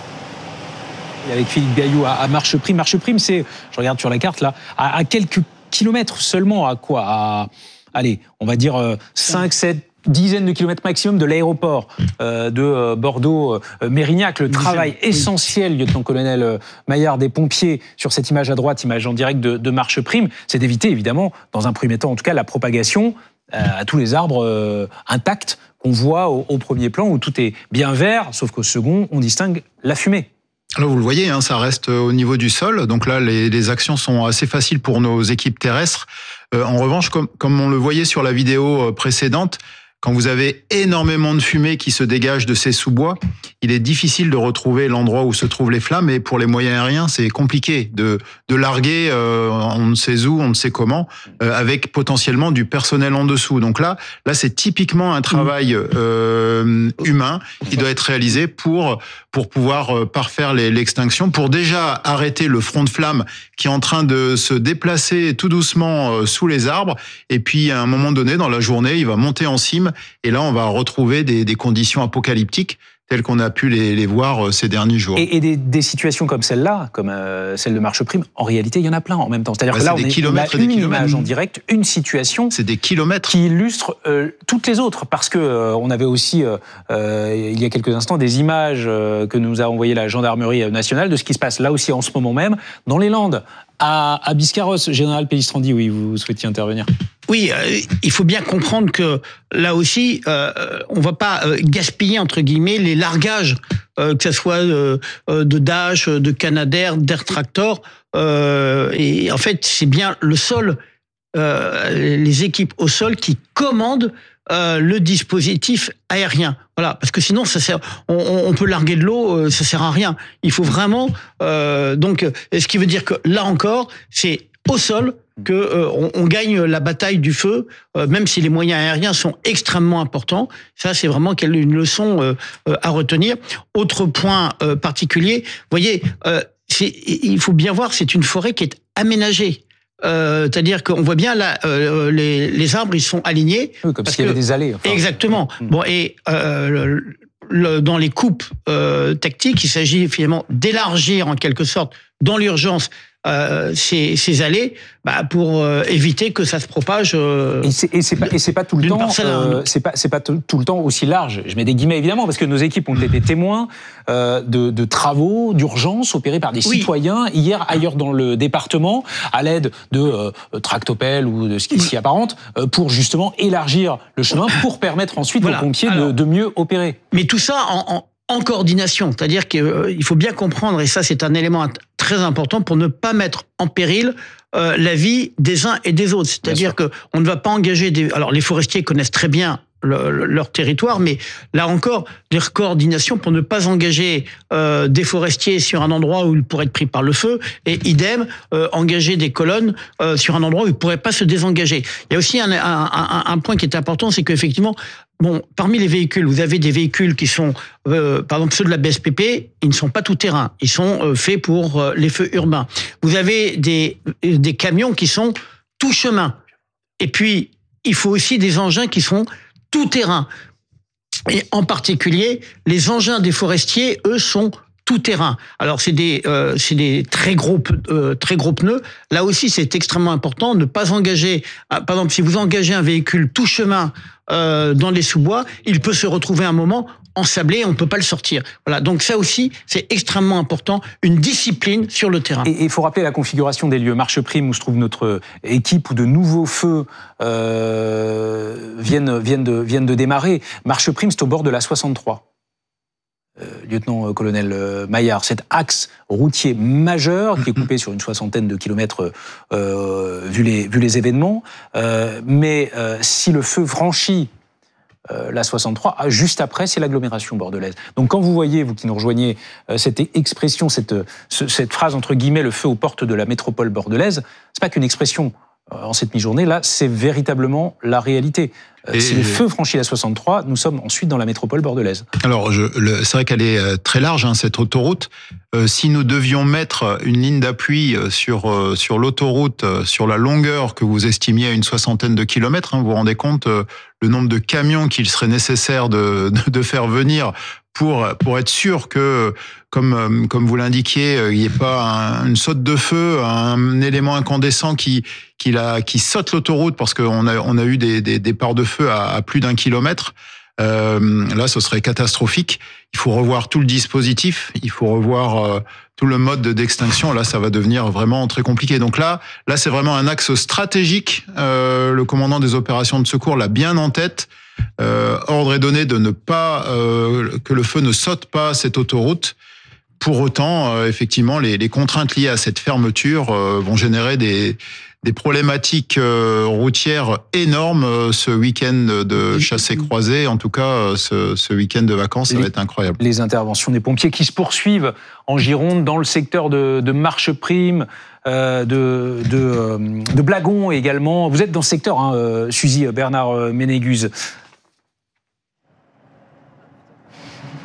Et avec Philippe Gailloux à Marche Prime. Marche Prime, c'est, je regarde sur la carte là, à, à quelques kilomètres seulement, à quoi à, allez, on va dire euh, cinq, sept dizaines de kilomètres maximum de l'aéroport euh, de euh, Bordeaux-Mérignac. Le travail oui. essentiel, lieutenant-colonel euh, Maillard, des pompiers sur cette image à droite, image en direct de, de Marche Prime, c'est d'éviter évidemment, dans un premier temps en tout cas, la propagation euh, à tous les arbres euh, intacts qu'on voit au, au premier plan où tout est bien vert, sauf qu'au second, on distingue la fumée. Alors vous le voyez, hein, ça reste au niveau du sol. Donc là, les, les actions sont assez faciles pour nos équipes terrestres. Euh, en revanche, comme, comme on le voyait sur la vidéo précédente, quand vous avez énormément de fumée qui se dégage de ces sous-bois, il est difficile de retrouver l'endroit où se trouvent les flammes. Et pour les moyens aériens, c'est compliqué de, de larguer, euh, on ne sait où, on ne sait comment, euh, avec potentiellement du personnel en dessous. Donc là, là, c'est typiquement un travail euh, humain qui doit être réalisé pour pour pouvoir parfaire les, l'extinction, pour déjà arrêter le front de flamme qui est en train de se déplacer tout doucement sous les arbres. Et puis, à un moment donné, dans la journée, il va monter en cime. Et là, on va retrouver des, des conditions apocalyptiques. tels qu'on a pu les, les voir ces derniers jours. Et, et des, des situations comme celle-là, comme euh, celle de Marcheprime, en réalité, il y en a plein en même temps. C'est-à-dire bah, que là, on, est, est, on a une image en mmh. direct, une situation c'est des kilomètres. qui illustre euh, toutes les autres. Parce que euh, on avait aussi, euh, euh, il y a quelques instants, des images euh, que nous a envoyées la gendarmerie nationale de ce qui se passe là aussi en ce moment même, dans les Landes, à, à Biscarrosse. Général Pellistrandi, oui, vous souhaitiez intervenir. Oui, euh, il faut bien comprendre que là aussi, euh, on va pas euh, gaspiller entre guillemets les largages, euh, que ce soit euh, de Dash, de Canadair, d'Air Tractor. Euh, et en fait, c'est bien le sol, euh, les équipes au sol qui commandent euh, le dispositif aérien. Voilà, parce que sinon, ça sert. On, on peut larguer de l'eau, euh, ça sert à rien. Il faut vraiment. Euh, donc, ce qui veut dire que là encore, c'est au sol que euh, on, on gagne la bataille du feu, euh, même si les moyens aériens sont extrêmement importants. Ça, c'est vraiment une leçon euh, euh, à retenir. Autre point euh, particulier, vous voyez, euh, c'est, il faut bien voir, c'est une forêt qui est aménagée. Euh, c'est-à-dire qu'on voit bien là, euh, les, les arbres, ils sont alignés. Oui, comme s'il y avait des allées. Enfin. Exactement. Mmh. Bon, et euh, le, le, dans les coupes euh, tactiques, il s'agit finalement d'élargir en quelque sorte, dans l'urgence, Euh, ces, ces allées, bah, pour euh, éviter que ça se propage. Euh, et c'est, et c'est pas, et c'est pas tout le temps. Euh, c'est pas, c'est pas tout, tout le temps aussi large. Je mets des guillemets évidemment parce que nos équipes ont été témoins euh, de, de travaux d'urgence opérés par des oui. citoyens hier ailleurs dans le département à l'aide de euh, tractopelles ou de ce qui s'y apparente euh, pour justement élargir le chemin pour permettre ensuite voilà. aux pompiers Alors, de, de mieux opérer. Mais tout ça en, en en coordination, c'est-à-dire qu'il euh, faut bien comprendre, et ça c'est un élément très important pour ne pas mettre en péril euh, la vie des uns et des autres. C'est-à-dire que on ne va pas engager des... Alors les forestiers connaissent très bien le, le, leur territoire, mais là encore, des coordinations pour ne pas engager euh, des forestiers sur un endroit où ils pourraient être pris par le feu, et idem, euh, engager des colonnes euh, sur un endroit où ils ne pourraient pas se désengager. Il y a aussi un, un, un, un point qui est important, c'est qu'effectivement, bon, parmi les véhicules, vous avez des véhicules qui sont, euh, par exemple ceux de la B S P P, ils ne sont pas tout terrain, ils sont euh, faits pour euh, les feux urbains. Vous avez des, des camions qui sont tout chemin. Et puis, il faut aussi des engins qui sont tout terrain. Et en particulier, les engins des forestiers, eux, sont tout terrain. Alors c'est des euh, c'est des très gros euh, très gros pneus. Là aussi, c'est extrêmement important de ne pas engager. Ah, par exemple, si vous engagez un véhicule tout chemin euh, dans les sous-bois, il peut se retrouver un moment ensablé, on ne peut pas le sortir. Voilà. Donc ça aussi, c'est extrêmement important, une discipline sur le terrain. Et il faut rappeler la configuration des lieux. Marcheprime, où se trouve notre équipe, où de nouveaux feux euh, viennent viennent de viennent de démarrer. Marcheprime, c'est au bord de la soixante-trois. Euh, lieutenant-colonel euh, Maillard, cet axe routier majeur qui est coupé sur une soixantaine de kilomètres euh, vu, les, vu les événements. Euh, mais euh, si le feu franchit euh, la soixante-trois, juste après, c'est l'agglomération bordelaise. Donc quand vous voyez, vous qui nous rejoignez, euh, cette expression, cette, ce, cette phrase entre guillemets, le feu aux portes de la métropole bordelaise, c'est pas qu'une expression. En cette mi-journée, là, c'est véritablement la réalité. Et si le feu franchit la soixante-trois, nous sommes ensuite dans la métropole bordelaise. Alors, je, le, c'est vrai qu'elle est très large, hein, cette autoroute. Euh, si nous devions mettre une ligne d'appui sur euh, sur l'autoroute, euh, sur la longueur que vous estimiez à une soixantaine de kilomètres, hein, vous vous rendez compte euh, le nombre de camions qu'il serait nécessaire de, de, de faire venir pour pour être sûr que, comme comme vous l'indiquiez, il n'y ait pas un, une saute de feu, un élément incandescent qui qui la qui saute l'autoroute, parce qu'on a on a eu des des départs de feu à, à plus d'un kilomètre. Euh, là, ce serait catastrophique. Il faut revoir tout le dispositif, il faut revoir euh, tout le mode d'extinction. Là, ça va devenir vraiment très compliqué. Donc là, là, c'est vraiment un axe stratégique. Euh, le commandant des opérations de secours l'a bien en tête. Euh, ordre est donné de ne pas euh, que le feu ne saute pas cette autoroute. Pour autant, euh, effectivement, les, les contraintes liées à cette fermeture euh, vont générer des des problématiques euh, routières énormes euh, ce week-end de chassé-croisé. En tout cas, euh, ce, ce week-end de vacances, ça les, va être incroyable. Les interventions des pompiers qui se poursuivent en Gironde, dans le secteur de, de Marcheprime, euh, de, de, euh, de Blagon également. Vous êtes dans ce secteur, hein, euh, Suzy Bernard Ménéguz.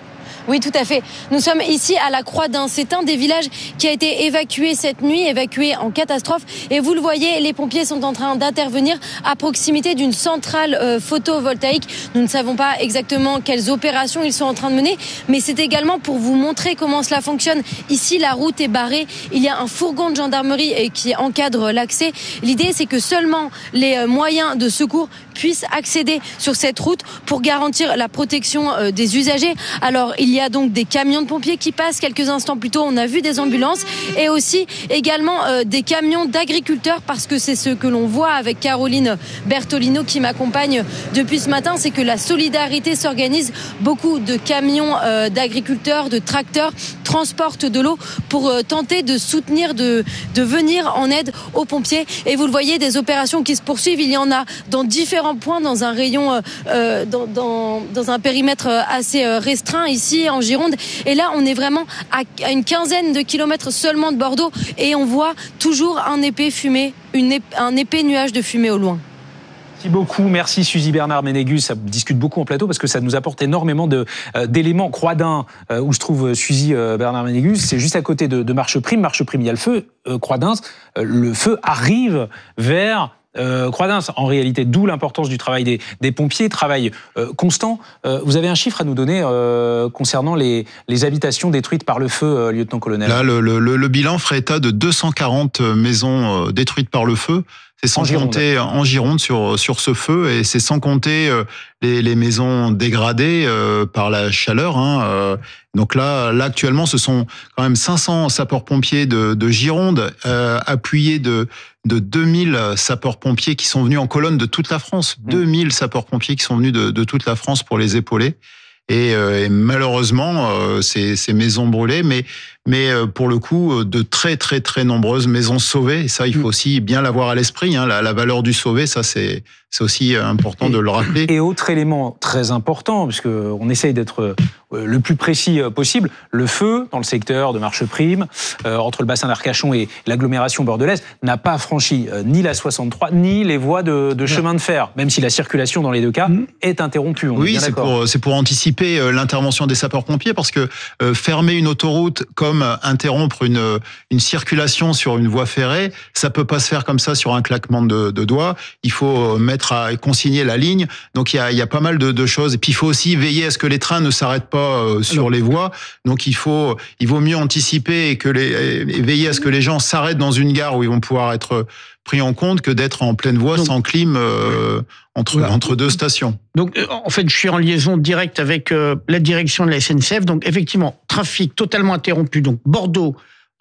Oui, tout à fait. Nous sommes ici à la Croix-d'Ain. C'est un des villages qui a été évacué cette nuit, évacué en catastrophe. Et vous le voyez, les pompiers sont en train d'intervenir à proximité d'une centrale euh, photovoltaïque. Nous ne savons pas exactement quelles opérations ils sont en train de mener, mais c'est également pour vous montrer comment cela fonctionne. Ici, la route est barrée. Il y a un fourgon de gendarmerie qui encadre l'accès. L'idée, c'est que seulement les moyens de secours puissent accéder sur cette route pour garantir la protection euh, des usagers. Alors, il y a donc des camions de pompiers qui passent. Quelques instants plus tôt, on a vu des ambulances et aussi également euh, des camions d'agriculteurs, parce que c'est ce que l'on voit avec Caroline Bertolino qui m'accompagne depuis ce matin, c'est que la solidarité s'organise. Beaucoup de camions euh, d'agriculteurs, de tracteurs transportent de l'eau pour euh, tenter de soutenir, de, de venir en aide aux pompiers. Et vous le voyez, des opérations qui se poursuivent. Il y en a dans différents points, dans un rayon, euh, dans, dans, dans un périmètre assez restreint ici en Gironde. Et là, on est vraiment à, à une quinzaine de kilomètres seulement de Bordeaux et on voit toujours un épais fumée, une ép- un épais nuage de fumée au loin. Merci beaucoup, merci Suzy Bernard-Ménégus. Ça discute beaucoup en plateau parce que ça nous apporte énormément de, euh, d'éléments. Croix-d'Ain, euh, où se trouve Suzy euh, Bernard-Ménégus, c'est juste à côté de, de Marcheprime. Marcheprime, il y a le feu. Euh, Croix-d'Ain, euh, le feu arrive vers euh, Croix-d'Ain. En réalité, d'où l'importance du travail des, des pompiers, travail euh, constant. Euh, vous avez un chiffre à nous donner euh, concernant les, les habitations détruites par le feu, euh, lieutenant-colonel? Là, le, le, le bilan ferait état de deux cent quarante maisons euh, détruites par le feu. C'est sans en compter Gironde. en Gironde sur sur ce feu, et c'est sans compter euh, les, les maisons dégradées euh, par la chaleur. Hein, euh, donc là, là actuellement, ce sont quand même cinq cents sapeurs-pompiers de, de Gironde, euh, appuyés de de deux mille sapeurs-pompiers qui sont venus en colonne de toute la France. Mmh. deux mille sapeurs-pompiers qui sont venus de, de toute la France pour les épauler. Et, euh, et malheureusement, euh, ces, ces maisons brûlées, mais mais euh, pour le coup, de très très très nombreuses maisons sauvées. Et ça, il faut aussi bien l'avoir à l'esprit. Hein, la, la valeur du sauvé, ça c'est c'est aussi important et, de le rappeler. Et autre élément très important, puisque on essaye d'être le plus précis possible, le feu dans le secteur de Marcheprime, euh, entre le bassin d'Arcachon et l'agglomération bordelaise, n'a pas franchi euh, ni la soixante-trois, ni les voies de, de chemin de fer, même si la circulation dans les deux cas mmh. est interrompue. On oui, est bien c'est d'accord. pour, c'est pour anticiper euh, l'intervention des sapeurs-pompiers, parce que euh, fermer une autoroute comme interrompre une, une circulation sur une voie ferrée, ça peut pas se faire comme ça sur un claquement de, de doigts. Il faut mettre à consigner la ligne. Donc il y a, il y a pas mal de, de choses. Et puis il faut aussi veiller à ce que les trains ne s'arrêtent pas sur Alors, les voies. Donc il faut, il vaut mieux anticiper et que les, et veiller à ce que les gens s'arrêtent dans une gare où ils vont pouvoir être pris en compte, que d'être en pleine voie donc, sans clim euh, entre voilà. entre deux stations. Donc en fait, je suis en liaison directe avec euh, la direction de la S N C F. Donc effectivement, trafic totalement interrompu. Donc Bordeaux,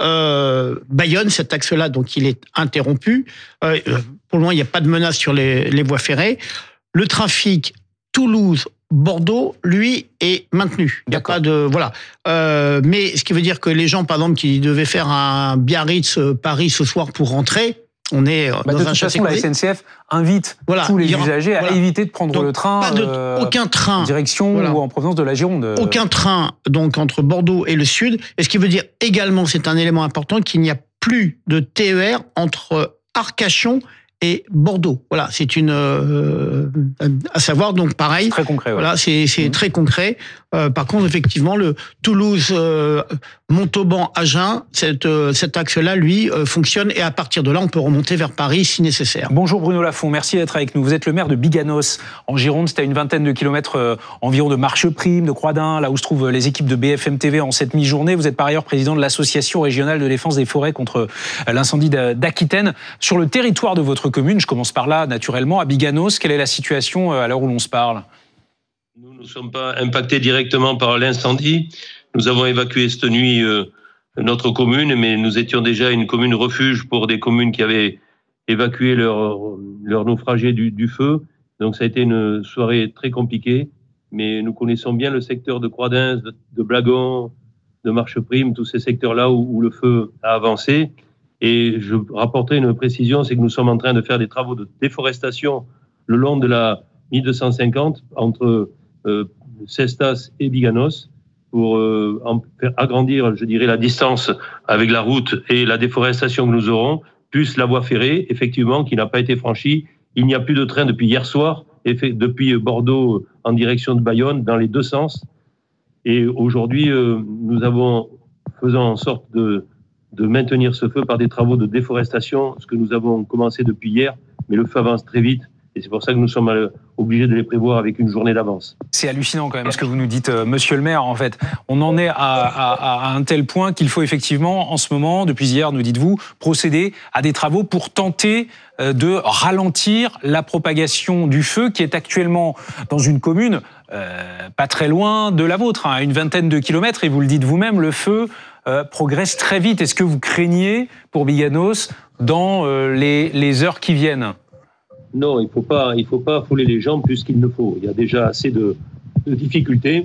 euh, Bayonne, cet axe-là, donc il est interrompu. Euh, pour le moment, il n'y a pas de menace sur les, les voies ferrées. Le trafic Toulouse, Bordeaux, lui, est maintenu. Il n'y a pas de voilà. Euh, mais ce qui veut dire que les gens, par exemple, qui devaient faire un Biarritz-Paris ce soir pour rentrer, on est bah dans de un toute façon, la S N C F invite voilà, tous les aura, usagers à voilà. éviter de prendre donc, le train, pas de, euh, aucun train en direction voilà. ou en provenance de la Gironde. Aucun train donc entre Bordeaux et le sud. Et ce qui veut dire également, c'est un élément important, qu'il n'y a plus de T E R entre Arcachon et Bordeaux. Voilà, c'est une euh, à savoir donc pareil. C'est très concret. Ouais. Voilà, c'est c'est mmh. très concret. Euh, par contre, effectivement, le Toulouse, euh, Montauban, Agen, cette, euh, cet axe-là, lui, euh, fonctionne, et à partir de là, on peut remonter vers Paris si nécessaire. Bonjour Bruno Lafont, merci d'être avec nous. Vous êtes le maire de Biganos, en Gironde. C'est à une vingtaine de kilomètres euh, environ de Marcheprime, de Croix-d'Ain, là où se trouvent les équipes de B F M T V en cette mi-journée. Vous êtes par ailleurs président de l'association régionale de défense des forêts contre l'incendie d'Aquitaine. Sur le territoire de votre commune, je commence par là, naturellement, à Biganos, quelle est la situation à l'heure où l'on se parle ? Nous ne sommes pas impactés directement par l'incendie. Nous avons évacué cette nuit euh, notre commune, mais nous étions déjà une commune refuge pour des communes qui avaient évacué leurs leur naufragés du, du feu. Donc ça a été une soirée très compliquée, mais nous connaissons bien le secteur de Croix-d'Ain, de, de Blagon, de Marcheprime, tous ces secteurs-là où, où le feu a avancé. Et je rapporterai une précision, c'est que nous sommes en train de faire des travaux de déforestation le long de la mille deux cent cinquante entre Euh, Cestas et Biganos pour euh, en faire agrandir, je dirais, la distance avec la route et la déforestation que nous aurons, plus la voie ferrée, effectivement, qui n'a pas été franchie. Il n'y a plus de train depuis hier soir, depuis Bordeaux en direction de Bayonne, dans les deux sens. Et aujourd'hui, euh, nous avons, faisant en sorte de, de maintenir ce feu par des travaux de déforestation, ce que nous avons commencé depuis hier, mais le feu avance très vite. Et c'est pour ça que nous sommes obligés de les prévoir avec une journée d'avance. C'est hallucinant quand même ce que vous nous dites, euh, monsieur le maire. En fait, on en est à, à, à un tel point qu'il faut effectivement, en ce moment, depuis hier, nous dites-vous, procéder à des travaux pour tenter euh, de ralentir la propagation du feu qui est actuellement dans une commune euh, pas très loin de la vôtre, hein, à une vingtaine de kilomètres. Et vous le dites vous-même, le feu euh, progresse très vite. Est-ce que vous craignez pour Biganos dans euh, les, les heures qui viennent ? Non, il ne faut pas, il faut pas affoler les gens plus qu'il ne faut. Il y a déjà assez de, de difficultés.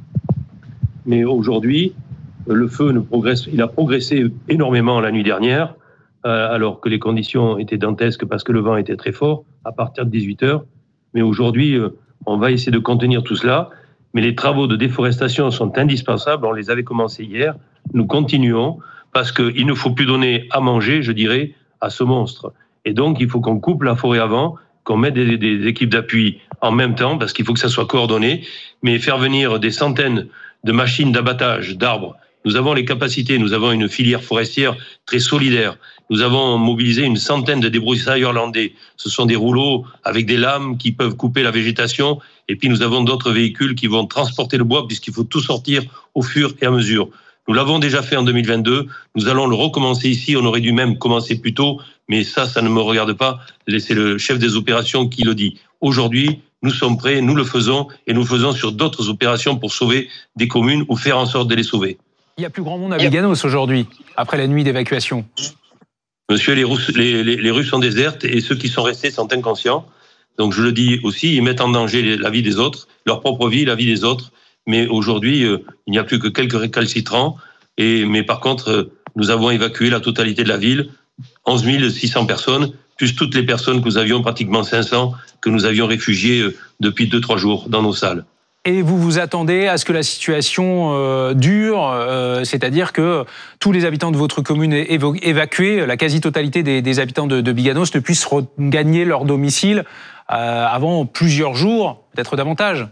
Mais aujourd'hui, le feu ne progresse, il a progressé énormément la nuit dernière, euh, alors que les conditions étaient dantesques parce que le vent était très fort à partir de dix-huit heures. Mais aujourd'hui, euh, on va essayer de contenir tout cela. Mais les travaux de déforestation sont indispensables. On les avait commencés hier. Nous continuons parce qu'il ne faut plus donner à manger, je dirais, à ce monstre. Et donc, il faut qu'on coupe la forêt avant, qu'on mette des, des équipes d'appui en même temps, parce qu'il faut que ça soit coordonné. Mais faire venir des centaines de machines d'abattage d'arbres, nous avons les capacités, nous avons une filière forestière très solidaire. Nous avons mobilisé une centaine de débroussailleurs landais. Ce sont des rouleaux avec des lames qui peuvent couper la végétation. Et puis, nous avons d'autres véhicules qui vont transporter le bois, puisqu'il faut tout sortir au fur et à mesure. Nous l'avons déjà fait en deux mille vingt-deux. Nous allons le recommencer ici. On aurait dû même commencer plus tôt. Mais ça, ça ne me regarde pas. C'est le chef des opérations qui le dit. Aujourd'hui, nous sommes prêts, nous le faisons. Et nous le faisons sur d'autres opérations pour sauver des communes ou faire en sorte de les sauver. Il y a plus grand monde à Biganos aujourd'hui, après la nuit d'évacuation. Monsieur, les rues, les, les, les rues sont désertes et ceux qui sont restés sont inconscients. Donc je le dis aussi, ils mettent en danger la vie des autres, leur propre vie, la vie des autres. Mais aujourd'hui, euh, il n'y a plus que quelques récalcitrants. Et, mais par contre, euh, nous avons évacué la totalité de la ville, onze mille six cents personnes, plus toutes les personnes que nous avions, pratiquement cinq cents, que nous avions réfugiées euh, depuis deux trois jours dans nos salles. Et vous vous attendez à ce que la situation euh, dure, euh, c'est-à-dire que tous les habitants de votre commune évo- évacués, la quasi-totalité des, des habitants de, de Biganos ne puissent regagner leur domicile euh, avant plusieurs jours, peut-être davantage.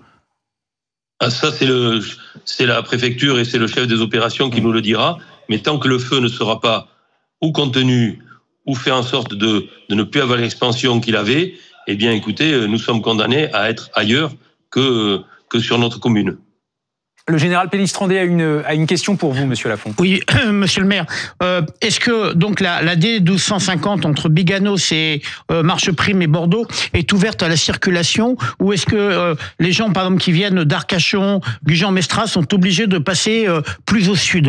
Ah, ça, c'est, le, c'est la préfecture et c'est le chef des opérations qui nous le dira. Mais tant que le feu ne sera pas ou contenu ou fait en sorte de, de ne plus avoir l'expansion qu'il avait, eh bien, écoutez, nous sommes condamnés à être ailleurs que... que sur notre commune. Le général Pellistrandé a une, a une question pour vous, monsieur Lafont. Oui, monsieur le maire. Euh, est-ce que donc la, la D douze cent cinquante entre Biganos et euh, Marcheprime et Bordeaux est ouverte à la circulation, ou est-ce que euh, les gens, par exemple, qui viennent d'Arcachon, Gujan-Mestras, sont obligés de passer euh, plus au sud?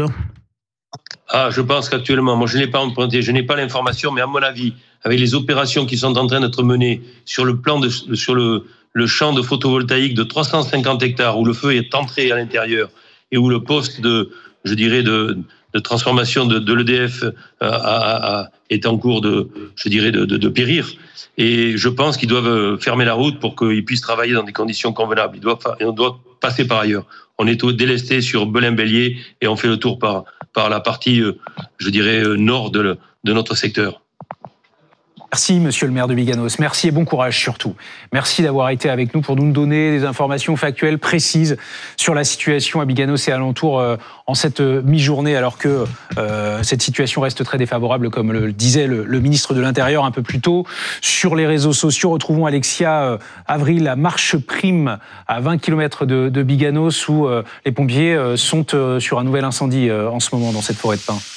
Ah, je pense qu'actuellement, moi je n'ai pas emprunté, je n'ai pas l'information, mais à mon avis, avec les opérations qui sont en train d'être menées sur le plan de, sur le le champ de photovoltaïque de trois cent cinquante hectares où le feu est entré à l'intérieur et où le poste de, je dirais, de, de transformation de, de l'E D F a, a, a, est en cours de, je dirais, de, de, de périr. Et je pense qu'ils doivent fermer la route pour qu'ils puissent travailler dans des conditions convenables. Ils doivent, on doit passer par ailleurs. On est délesté sur Belin-Bélier et on fait le tour par, par la partie, je dirais, nord de, de notre secteur. Merci, monsieur le maire de Biganos. Merci et bon courage surtout. Merci d'avoir été avec nous pour nous donner des informations factuelles, précises sur la situation à Biganos et alentour euh, en cette mi-journée, alors que euh, cette situation reste très défavorable, comme le disait le, le ministre de l'Intérieur un peu plus tôt. Sur les réseaux sociaux, retrouvons Alexia euh, Avril à Marcheprime, à vingt kilomètres de, de Biganos, où euh, les pompiers euh, sont euh, sur un nouvel incendie euh, en ce moment dans cette forêt de pins.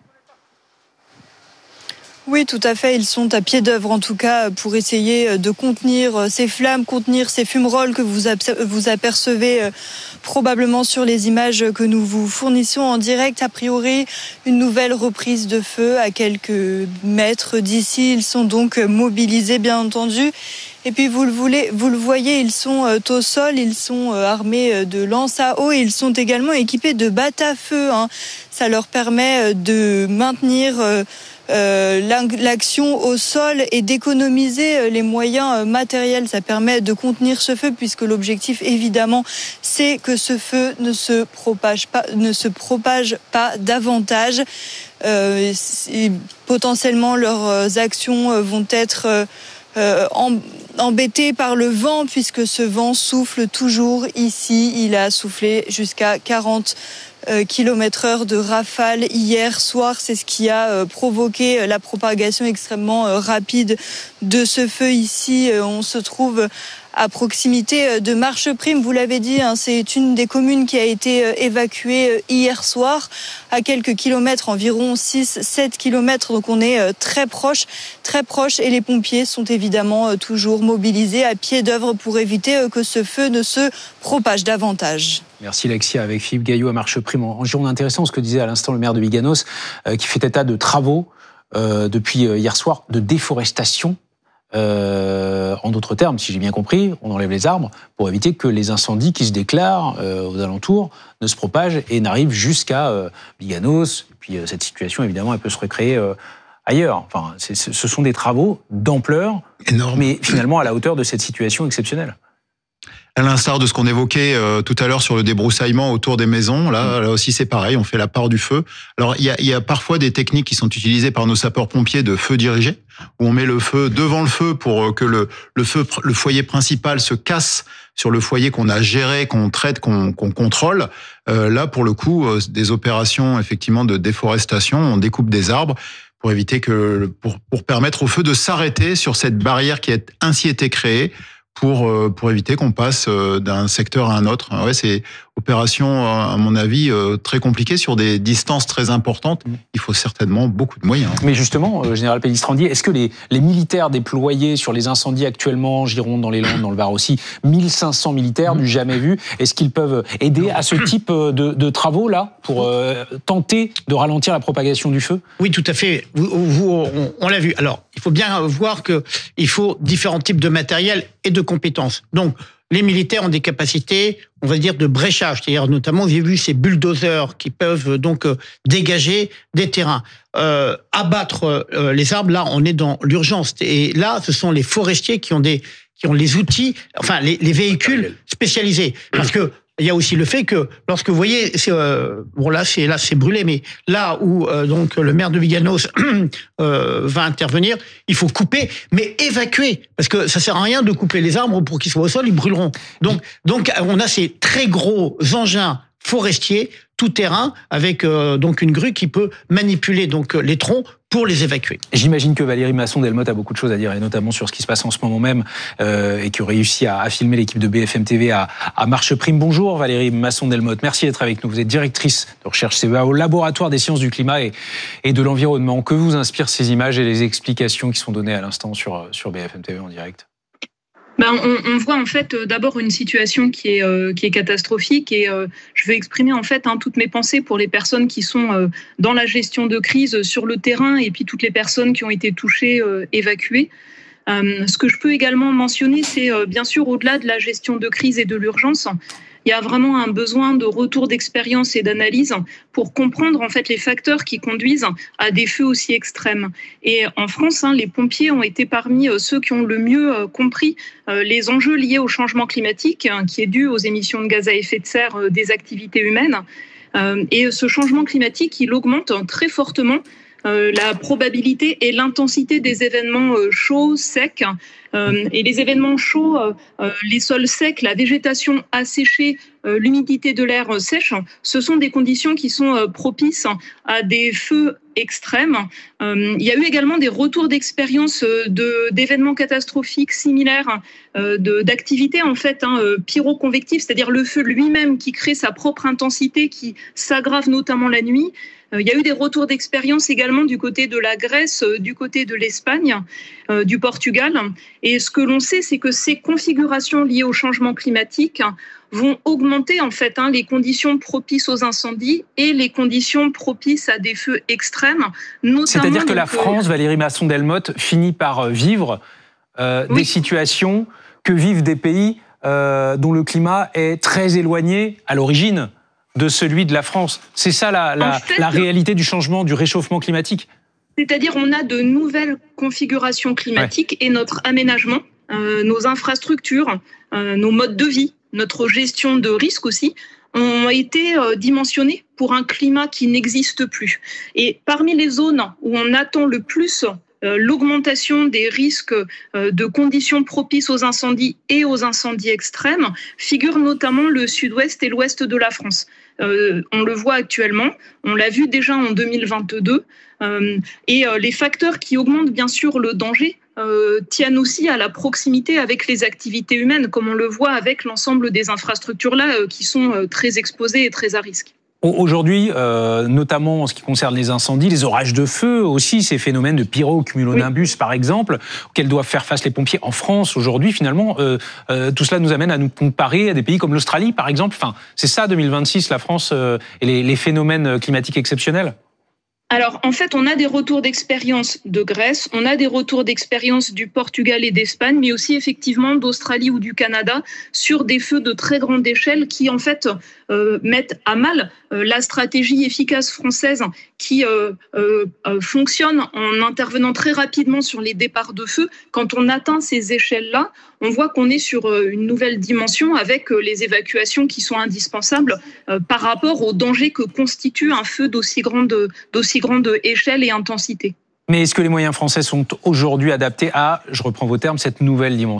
Oui, tout à fait. Ils sont à pied d'œuvre, en tout cas, pour essayer de contenir ces flammes, contenir ces fumerolles que vous, vous apercevez probablement sur les images que nous vous fournissons en direct. A priori, une nouvelle reprise de feu à quelques mètres d'ici. Ils sont donc mobilisés, bien entendu. Et puis, vous le, voulez, vous le voyez, ils sont au sol, ils sont armés de lances à eau et ils sont également équipés de battes à feu. Hein. Ça leur permet de maintenir... Euh, l'action au sol et d'économiser les moyens matériels. Ça permet de contenir ce feu, puisque l'objectif, évidemment, c'est que ce feu ne se propage pas, ne se propage pas davantage. Euh, potentiellement, leurs actions vont être euh, en embêtés par le vent puisque ce vent souffle toujours ici. Il a soufflé jusqu'à quarante kilomètres heure de rafale hier soir. C'est ce qui a provoqué la propagation extrêmement rapide de ce feu ici. On se trouve à proximité de Marcheprime, vous l'avez dit, hein, c'est une des communes qui a été évacuée hier soir, à quelques kilomètres, environ six à sept kilomètres, donc on est très proche, très proche, et les pompiers sont évidemment toujours mobilisés à pied d'œuvre pour éviter que ce feu ne se propage davantage. Merci Lexia, avec Philippe Gaillot à Marcheprime. En Gironde, intéressant ce que disait à l'instant le maire de Biganos, euh, qui fait état de travaux euh, depuis hier soir, de déforestation. Euh, en d'autres termes, si j'ai bien compris, on enlève les arbres pour éviter que les incendies qui se déclarent euh, aux alentours ne se propagent et n'arrivent jusqu'à euh, Biganos. Et puis euh, cette situation, évidemment, elle peut se recréer euh, ailleurs. Enfin, c'est, ce sont des travaux d'ampleur, énorme, mais finalement à la hauteur de cette situation exceptionnelle. À l'instar de ce qu'on évoquait euh, tout à l'heure sur le débroussaillement autour des maisons, là, là aussi c'est pareil, on fait la part du feu. Alors il y a, il y a parfois des techniques qui sont utilisées par nos sapeurs-pompiers de feu dirigé, où on met le feu devant le feu pour que le, le feu, le foyer principal se casse sur le foyer qu'on a géré, qu'on traite, qu'on, qu'on contrôle. Euh, là, pour le coup, euh, des opérations effectivement de déforestation, on découpe des arbres pour éviter que, pour, pour permettre au feu de s'arrêter sur cette barrière qui a ainsi été créée, pour pour éviter qu'on passe d'un secteur à un autre. Ouais, c'est opération, à mon avis, très compliquée sur des distances très importantes. Il faut certainement beaucoup de moyens. Mais justement, euh, Général Pellistrandi, est-ce que les, les militaires déployés sur les incendies actuellement en Gironde, dans les Landes, dans le Var aussi, mille cinq cents militaires du jamais vu, est-ce qu'ils peuvent aider à ce type de, de travaux là pour euh, tenter de ralentir la propagation du feu? Oui, tout à fait. Vous, vous, on, on l'a vu. Alors, il faut bien voir que il faut différents types de matériel et de compétences. Donc, les militaires ont des capacités, on va dire, de bréchage. C'est-à-dire, notamment, vous avez vu ces bulldozers qui peuvent donc euh, dégager des terrains. Euh, abattre euh, les arbres, là, on est dans l'urgence. Et là, ce sont les forestiers qui ont des, qui ont les outils, enfin, les, les véhicules spécialisés. Parce que, il y a aussi le fait que lorsque vous voyez, c'est, euh, bon là c'est là c'est brûlé, mais là où euh, donc le maire de Biganos euh, va intervenir, il faut couper, mais évacuer, parce que ça sert à rien de couper les arbres pour qu'ils soient au sol, ils brûleront. Donc donc on a ces très gros engins forestiers tout terrain avec euh, donc une grue qui peut manipuler donc les troncs pour les évacuer. J'imagine que Valérie Masson-Delmotte a beaucoup de choses à dire, et notamment sur ce qui se passe en ce moment même, euh, et qui a réussi à, à filmer l'équipe de B F M T V à, à Marcheprime. Bonjour Valérie Masson-Delmotte, merci d'être avec nous. Vous êtes directrice de recherche C E A au laboratoire des sciences du climat et, et de l'environnement. Que vous inspirent ces images et les explications qui sont données à l'instant sur, sur B F M T V en direct? Ben, on, on voit en fait euh, d'abord une situation qui est euh, qui est catastrophique, et euh, je veux exprimer en fait hein, toutes mes pensées pour les personnes qui sont euh, dans la gestion de crise sur le terrain, et puis toutes les personnes qui ont été touchées, euh, évacuées. Euh, ce que je peux également mentionner, c'est euh, bien sûr au-delà de la gestion de crise et de l'urgence, il y a vraiment un besoin de retour d'expérience et d'analyse pour comprendre en fait les facteurs qui conduisent à des feux aussi extrêmes. Et en France, hein, les pompiers ont été parmi ceux qui ont le mieux compris les enjeux liés au changement climatique, hein, qui est dû aux émissions de gaz à effet de serre des activités humaines. Et ce changement climatique, il augmente très fortement Euh, la probabilité et l'intensité des événements euh, chauds, secs. Euh, et les événements chauds, euh, euh, les sols secs, la végétation asséchée, euh, l'humidité de l'air euh, sèche, ce sont des conditions qui sont euh, propices à des feux extrêmes. Euh, il y a eu également des retours d'expérience euh, de, d'événements catastrophiques similaires, euh, de, d'activités en fait hein, euh, pyroconvectives, c'est-à-dire le feu lui-même qui crée sa propre intensité, qui s'aggrave notamment la nuit. Il y a eu des retours d'expérience également du côté de la Grèce, du côté de l'Espagne, euh, du Portugal. Et ce que l'on sait, c'est que ces configurations liées au changement climatique vont augmenter en fait hein, les conditions propices aux incendies et les conditions propices à des feux extrêmes. C'est-à-dire que la France, Valérie Masson-Delmotte, finit par vivre euh, oui. des situations que vivent des pays euh, dont le climat est très éloigné à l'origine de celui de la France. C'est ça la, la, en fait, la réalité du changement, du réchauffement climatique. C'est-à-dire on a de nouvelles configurations climatiques ouais. et notre aménagement, euh, nos infrastructures, euh, nos modes de vie, notre gestion de risque aussi, ont été euh, dimensionnés pour un climat qui n'existe plus. Et parmi les zones où on attend le plus euh, l'augmentation des risques euh, de conditions propices aux incendies et aux incendies extrêmes, figure notamment le sud-ouest et l'ouest de la France. Euh, on le voit actuellement, on l'a vu déjà en deux mille vingt-deux, euh, et euh, les facteurs qui augmentent bien sûr le danger euh, tiennent aussi à la proximité avec les activités humaines, comme on le voit avec l'ensemble des infrastructures là euh, qui sont euh, très exposées et très à risque. Aujourd'hui, euh, notamment en ce qui concerne les incendies, les orages de feu aussi, ces phénomènes de pyrocumulonimbus oui. par exemple, auxquels doivent faire face les pompiers en France aujourd'hui, finalement, euh, euh, tout cela nous amène à nous comparer à des pays comme l'Australie par exemple. Enfin, c'est ça deux mille vingt-six, la France euh, et les, les phénomènes climatiques exceptionnels. Alors, en fait, on a des retours d'expérience de Grèce, on a des retours d'expérience du Portugal et d'Espagne, mais aussi effectivement d'Australie ou du Canada sur des feux de très grande échelle qui, en fait, euh, mettent à mal euh, la stratégie efficace française qui euh, euh, euh, fonctionne en intervenant très rapidement sur les départs de feu. Quand on atteint ces échelles-là, on voit qu'on est sur euh, une nouvelle dimension avec euh, les évacuations qui sont indispensables euh, par rapport au danger que constitue un feu d'aussi grande, d'aussi grande échelle et intensité. Mais est-ce que les moyens français sont aujourd'hui adaptés à, je reprends vos termes, cette nouvelle dimension ?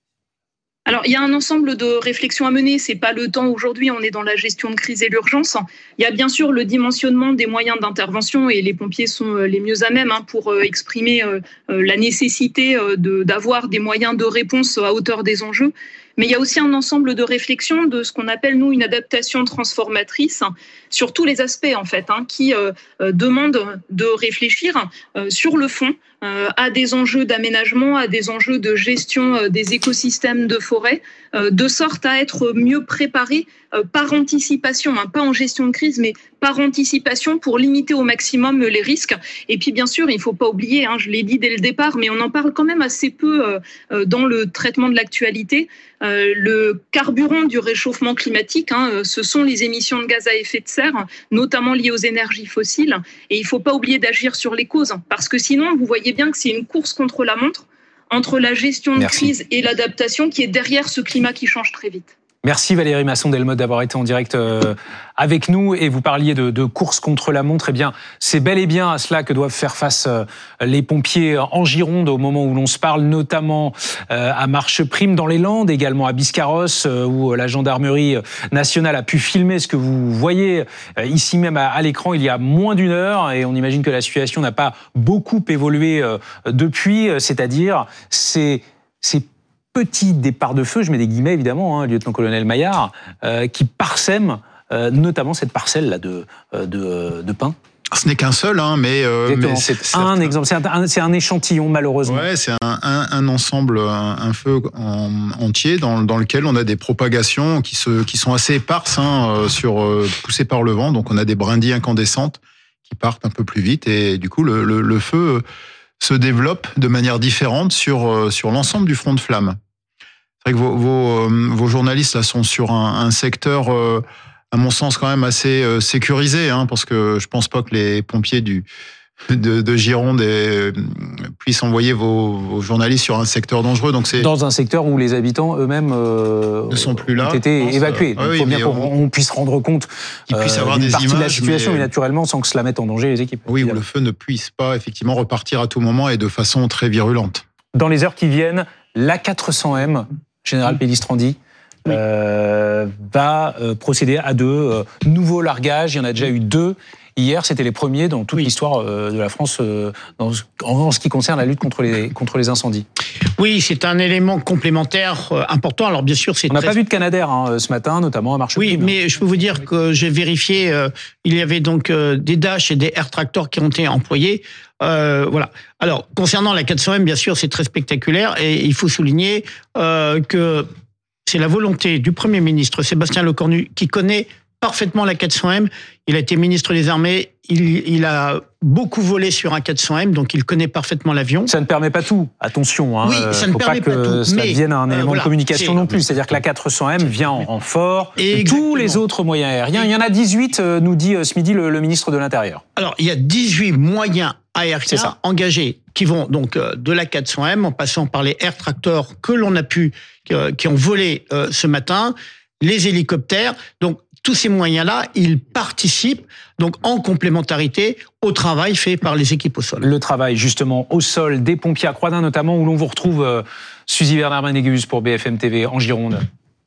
Alors, il y a un ensemble de réflexions à mener. C'est pas le temps aujourd'hui. On est dans la gestion de crise et l'urgence. Il y a bien sûr le dimensionnement des moyens d'intervention et les pompiers sont les mieux à même hein, pour exprimer la nécessité de, d'avoir des moyens de réponse à hauteur des enjeux. Mais il y a aussi un ensemble de réflexions de ce qu'on appelle, nous, une adaptation transformatrice sur tous les aspects, en fait, hein, qui euh, demandent de réfléchir euh, sur le fond euh, à des enjeux d'aménagement, à des enjeux de gestion euh, des écosystèmes de forêt, euh, de sorte à être mieux préparés euh, par anticipation, hein, pas en gestion de crise, mais par anticipation pour limiter au maximum les risques. Et puis, bien sûr, il ne faut pas oublier, hein, je l'ai dit dès le départ, mais on en parle quand même assez peu euh, dans le traitement de l'actualité. Euh, le carburant du réchauffement climatique, hein, ce sont les émissions de gaz à effet de serre, notamment liées aux énergies fossiles. Et il ne faut pas oublier d'agir sur les causes, parce que sinon, vous voyez bien que c'est une course contre la montre entre la gestion de Merci. crise et l'adaptation qui est derrière ce climat qui change très vite. Merci Valérie Masson-Delmotte d'avoir été en direct euh, avec nous et vous parliez de, de course contre la montre. Eh bien, c'est bel et bien à cela que doivent faire face euh, les pompiers en Gironde au moment où l'on se parle, notamment euh, à Marcheprime dans les Landes, également à Biscarrosse euh, où la gendarmerie nationale a pu filmer ce que vous voyez euh, ici même à, à l'écran il y a moins d'une heure et on imagine que la situation n'a pas beaucoup évolué euh, depuis, c'est-à-dire c'est c'est petit départ de feu, je mets des guillemets évidemment, hein, lieutenant-colonel Maillard, euh, qui parsème euh, notamment cette parcelle-là de, de, de pin. Ce n'est qu'un seul, hein, mais, euh, mais c'est, c'est un exemple, c'est un, c'est un échantillon malheureusement. Ouais, c'est un, un, un ensemble, un, un feu en, entier dans, dans lequel on a des propagations qui, se, qui sont assez éparses, hein, sur, euh, poussées par le vent. Donc on a des brindilles incandescentes qui partent un peu plus vite et du coup le, le, le feu se développe de manière différente sur, sur l'ensemble du front de flamme. C'est vrai que vos, vos, vos journalistes là sont sur un, un secteur, euh, à mon sens, quand même assez euh, sécurisé, hein, parce que je pense pas que les pompiers du, de, de Gironde et, puissent envoyer vos, vos journalistes sur un secteur dangereux. Donc c'est dans un secteur où les habitants eux-mêmes euh, ne sont plus là, ont été pense, évacués. Euh, il oui, faut bien qu'on on puisse rendre compte qu'ils puissent euh, avoir d'une des partie images, de la situation, mais, mais naturellement sans que cela mette en danger les équipes. Oui, évidemment. Où le feu ne puisse pas effectivement repartir à tout moment et de façon très virulente. Dans les heures qui viennent, l'A quatre cents M, Général Pellistrandi, oui. euh, va euh, procéder à deux euh, nouveaux largages. Il y en a déjà eu deux. Hier, c'était les premiers dans toute oui. l'histoire euh, de la France euh, dans, en ce qui concerne la lutte contre les, contre les incendies. Oui, c'est un élément complémentaire euh, important. Alors bien sûr, c'est on n'a très... pas vu de Canadair hein, ce matin, notamment à Marcheprime. Oui, mais je peux vous dire que j'ai vérifié. Euh, il y avait donc euh, des Dash et des Air Tractors qui ont été employés. Euh, voilà. Alors concernant la quatre cents M, bien sûr, c'est très spectaculaire et il faut souligner euh, que c'est la volonté du Premier ministre Sébastien Lecornu qui connaît parfaitement la quatre cents M. Il a été ministre des Armées, il, il a beaucoup volé sur un quatre cents M, donc il connaît parfaitement l'avion. Ça ne permet pas tout, attention. Hein. Oui, ça ne Faut permet pas, pas, que tout. Ça mais devienne un élément euh, voilà, de communication non plus. C'est-à-dire que la quatre cents M vient en renfort de tous les autres moyens aériens. Il y en a dix-huit, nous dit ce midi le, le ministre de l'Intérieur. Alors, il y a dix-huit moyens aériens engagés qui vont donc de la quatre cents M en passant par les Air Tractors que l'on a pu, qui ont volé ce matin, les hélicoptères. Donc, tous ces moyens-là, ils participent donc en complémentarité au travail fait par les équipes au sol. Le travail justement au sol des pompiers à Croix-d'Ain notamment, où l'on vous retrouve euh, Suzy Bernard-Ménégus pour B F M T V en Gironde.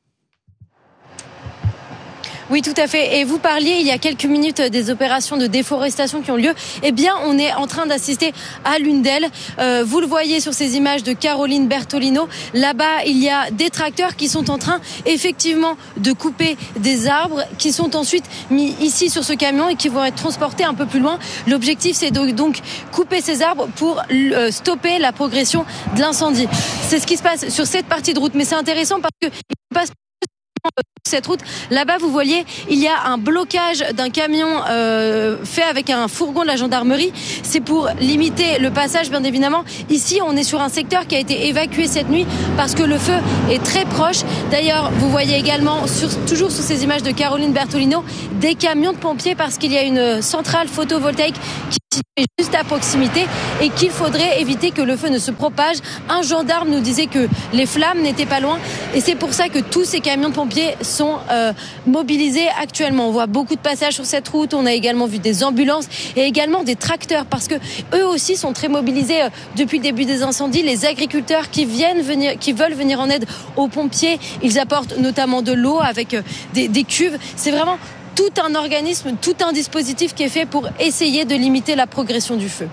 Oui, tout à fait. Et vous parliez il y a quelques minutes des opérations de déforestation qui ont lieu. Eh bien, on est en train d'assister à l'une d'elles. Euh, vous le voyez sur ces images de Caroline Bertolino. Là-bas, il y a des tracteurs qui sont en train, effectivement, de couper des arbres qui sont ensuite mis ici sur ce camion et qui vont être transportés un peu plus loin. L'objectif, c'est de donc couper ces arbres pour euh, stopper la progression de l'incendie. C'est ce qui se passe sur cette partie de route. Mais c'est intéressant parce que il passe cette route. Là-bas, vous voyez, il y a un blocage d'un camion euh, fait avec un fourgon de la gendarmerie. C'est pour limiter le passage, bien évidemment. Ici, on est sur un secteur qui a été évacué cette nuit parce que le feu est très proche. D'ailleurs, vous voyez également, sur, toujours sur ces images de Caroline Bertolino, des camions de pompiers parce qu'il y a une centrale photovoltaïque qui est juste à proximité et qu'il faudrait éviter que le feu ne se propage. Un gendarme nous disait que les flammes n'étaient pas loin et c'est pour ça que tous ces camions de pompiers sont euh, mobilisés actuellement. On voit beaucoup de passages sur cette route, on a également vu des ambulances et également des tracteurs parce que eux aussi sont très mobilisés euh, depuis le début des incendies. Les agriculteurs qui viennent venir, qui veulent venir en aide aux pompiers, ils apportent notamment de l'eau avec euh, des, des cuves. C'est vraiment tout un organisme, tout un dispositif qui est fait pour essayer de limiter la progression du feu.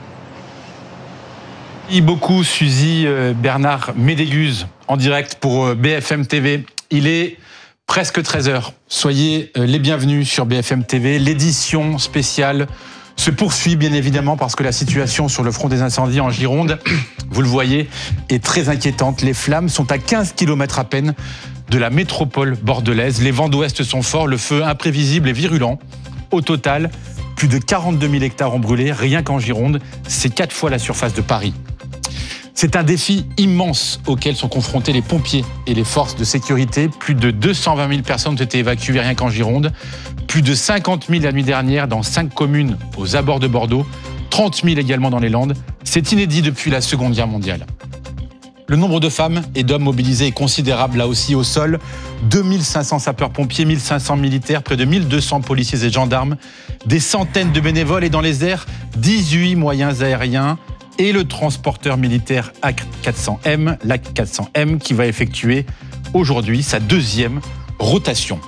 Merci beaucoup Suzy Bernard-Ménégus en direct pour B F M T V. Il est presque treize heures. Soyez les bienvenus sur B F M T V. L'édition spéciale se poursuit bien évidemment parce que la situation sur le front des incendies en Gironde, vous le voyez, est très inquiétante. Les flammes sont à quinze kilomètres à peine de la métropole bordelaise. Les vents d'ouest sont forts, le feu imprévisible et virulent. Au total, plus de quarante-deux mille hectares ont brûlé, rien qu'en Gironde. C'est quatre fois la surface de Paris. C'est un défi immense auquel sont confrontés les pompiers et les forces de sécurité. Plus de deux cent vingt mille personnes ont été évacuées rien qu'en Gironde. Plus de cinquante mille la nuit dernière dans cinq communes aux abords de Bordeaux. trente mille également dans les Landes. C'est inédit depuis la Seconde Guerre mondiale. Le nombre de femmes et d'hommes mobilisés est considérable là aussi au sol. deux mille cinq cents sapeurs-pompiers, mille cinq cents militaires, près de mille deux cents policiers et gendarmes, des centaines de bénévoles et dans les airs, dix-huit moyens aériens et le transporteur militaire A quatre cents M, l'A quatre cents M, qui va effectuer aujourd'hui sa deuxième rotation.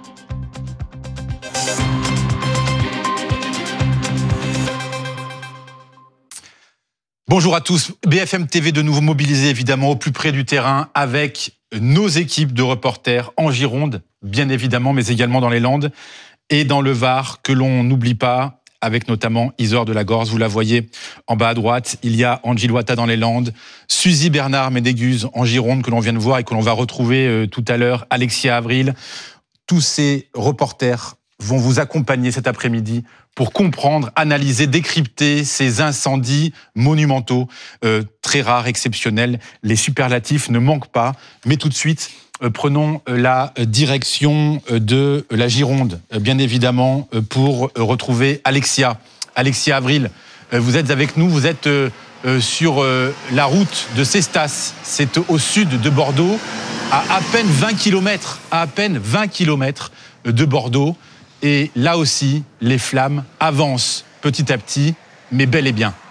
Bonjour à tous, B F M T V de nouveau mobilisé évidemment au plus près du terrain avec nos équipes de reporters en Gironde, bien évidemment, mais également dans les Landes et dans le Var, que l'on n'oublie pas, avec notamment Isor de la Gorse. Vous la voyez en bas à droite, il y a Angie Loata dans les Landes, Suzy Bernard-Ménégus en Gironde que l'on vient de voir et que l'on va retrouver euh, tout à l'heure, Alexia Avril. Tous ces reporters vont vous accompagner cet après-midi pour comprendre, analyser, décrypter ces incendies monumentaux, euh, très rares, exceptionnels. Les superlatifs ne manquent pas. Mais tout de suite, euh, prenons la direction de la Gironde, euh, bien évidemment, euh, pour retrouver Alexia. Alexia Avril, euh, vous êtes avec nous, vous êtes euh, euh, sur euh, la route de Cestas. C'est au sud de Bordeaux, à à peine vingt kilomètres, à à peine vingt kilomètres de Bordeaux. Et là aussi, les flammes avancent petit à petit, mais bel et bien.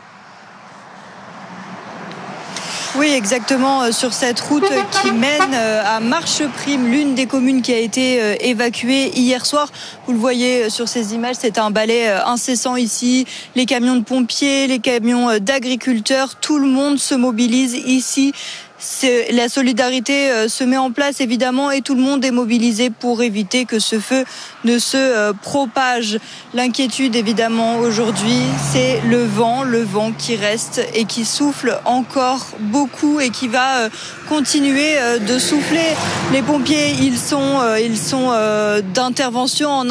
Oui, exactement, sur cette route qui mène à Marcheprime, l'une des communes qui a été évacuée hier soir. Vous le voyez sur ces images, c'est un balai incessant ici. Les camions de pompiers, les camions d'agriculteurs, tout le monde se mobilise ici. C'est, la solidarité euh, se met en place évidemment et tout le monde est mobilisé pour éviter que ce feu ne se euh, propage. L'inquiétude évidemment aujourd'hui, c'est le vent, le vent qui reste et qui souffle encore beaucoup et qui va euh, continuer euh, de souffler. Les pompiers, ils sont, euh, ils sont euh, d'intervention en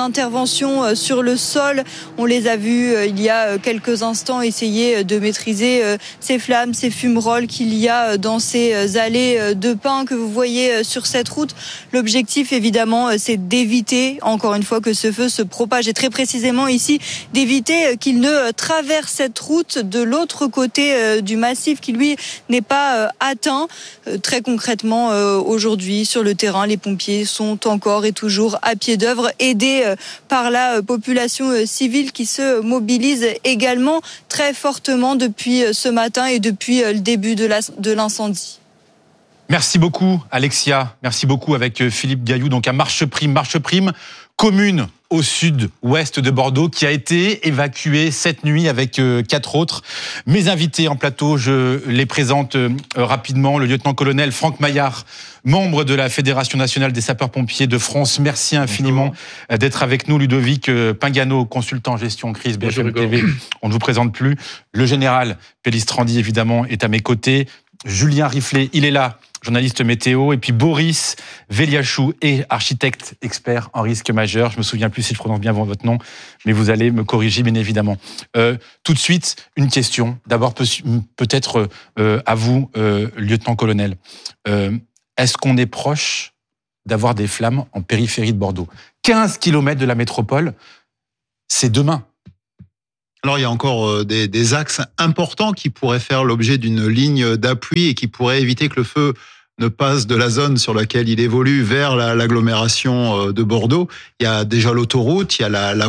d'intervention sur le sol. On les a vus il y a quelques instants essayer de maîtriser ces flammes, ces fumerolles qu'il y a dans ces allées de pin que vous voyez sur cette route. L'objectif, évidemment, c'est d'éviter, encore une fois, que ce feu se propage. Et très précisément ici, d'éviter qu'il ne traverse cette route de l'autre côté du massif qui, lui, n'est pas atteint. Très concrètement, aujourd'hui, sur le terrain, les pompiers sont encore et toujours à pied d'œuvre, aidés par la population civile qui se mobilise également très fortement depuis ce matin et depuis le début de la, de l'incendie. Merci beaucoup, Alexia. Merci beaucoup avec Philippe Gailloux. Donc à Marcheprime, Marcheprime, commune au sud-ouest de Bordeaux, qui a été évacuée cette nuit avec quatre autres. Mes invités en plateau, je les présente rapidement. Le lieutenant-colonel Franck Maillard, membre de la Fédération nationale des sapeurs-pompiers de France. Merci infiniment Bonjour. D'être avec nous. Ludovic Pingano, consultant gestion crise B F M T V. On ne vous présente plus. Le général Pellistrandi, évidemment, est à mes côtés. Julien Riflet, il est là, journaliste météo, et puis Boris Veliachou est architecte expert en risque majeur. Je me souviens plus si je prononce bien votre nom, mais vous allez me corriger bien évidemment. Euh, tout de suite, une question. D'abord peut-être euh, à vous, euh, lieutenant-colonel. Euh, est-ce qu'on est proche d'avoir des flammes en périphérie de Bordeaux ? quinze kilomètres de la métropole, c'est demain. Alors, il y a encore des, des axes importants qui pourraient faire l'objet d'une ligne d'appui et qui pourraient éviter que le feu ne passe de la zone sur laquelle il évolue vers la, l'agglomération de Bordeaux. Il y a déjà l'autoroute, il y a la, la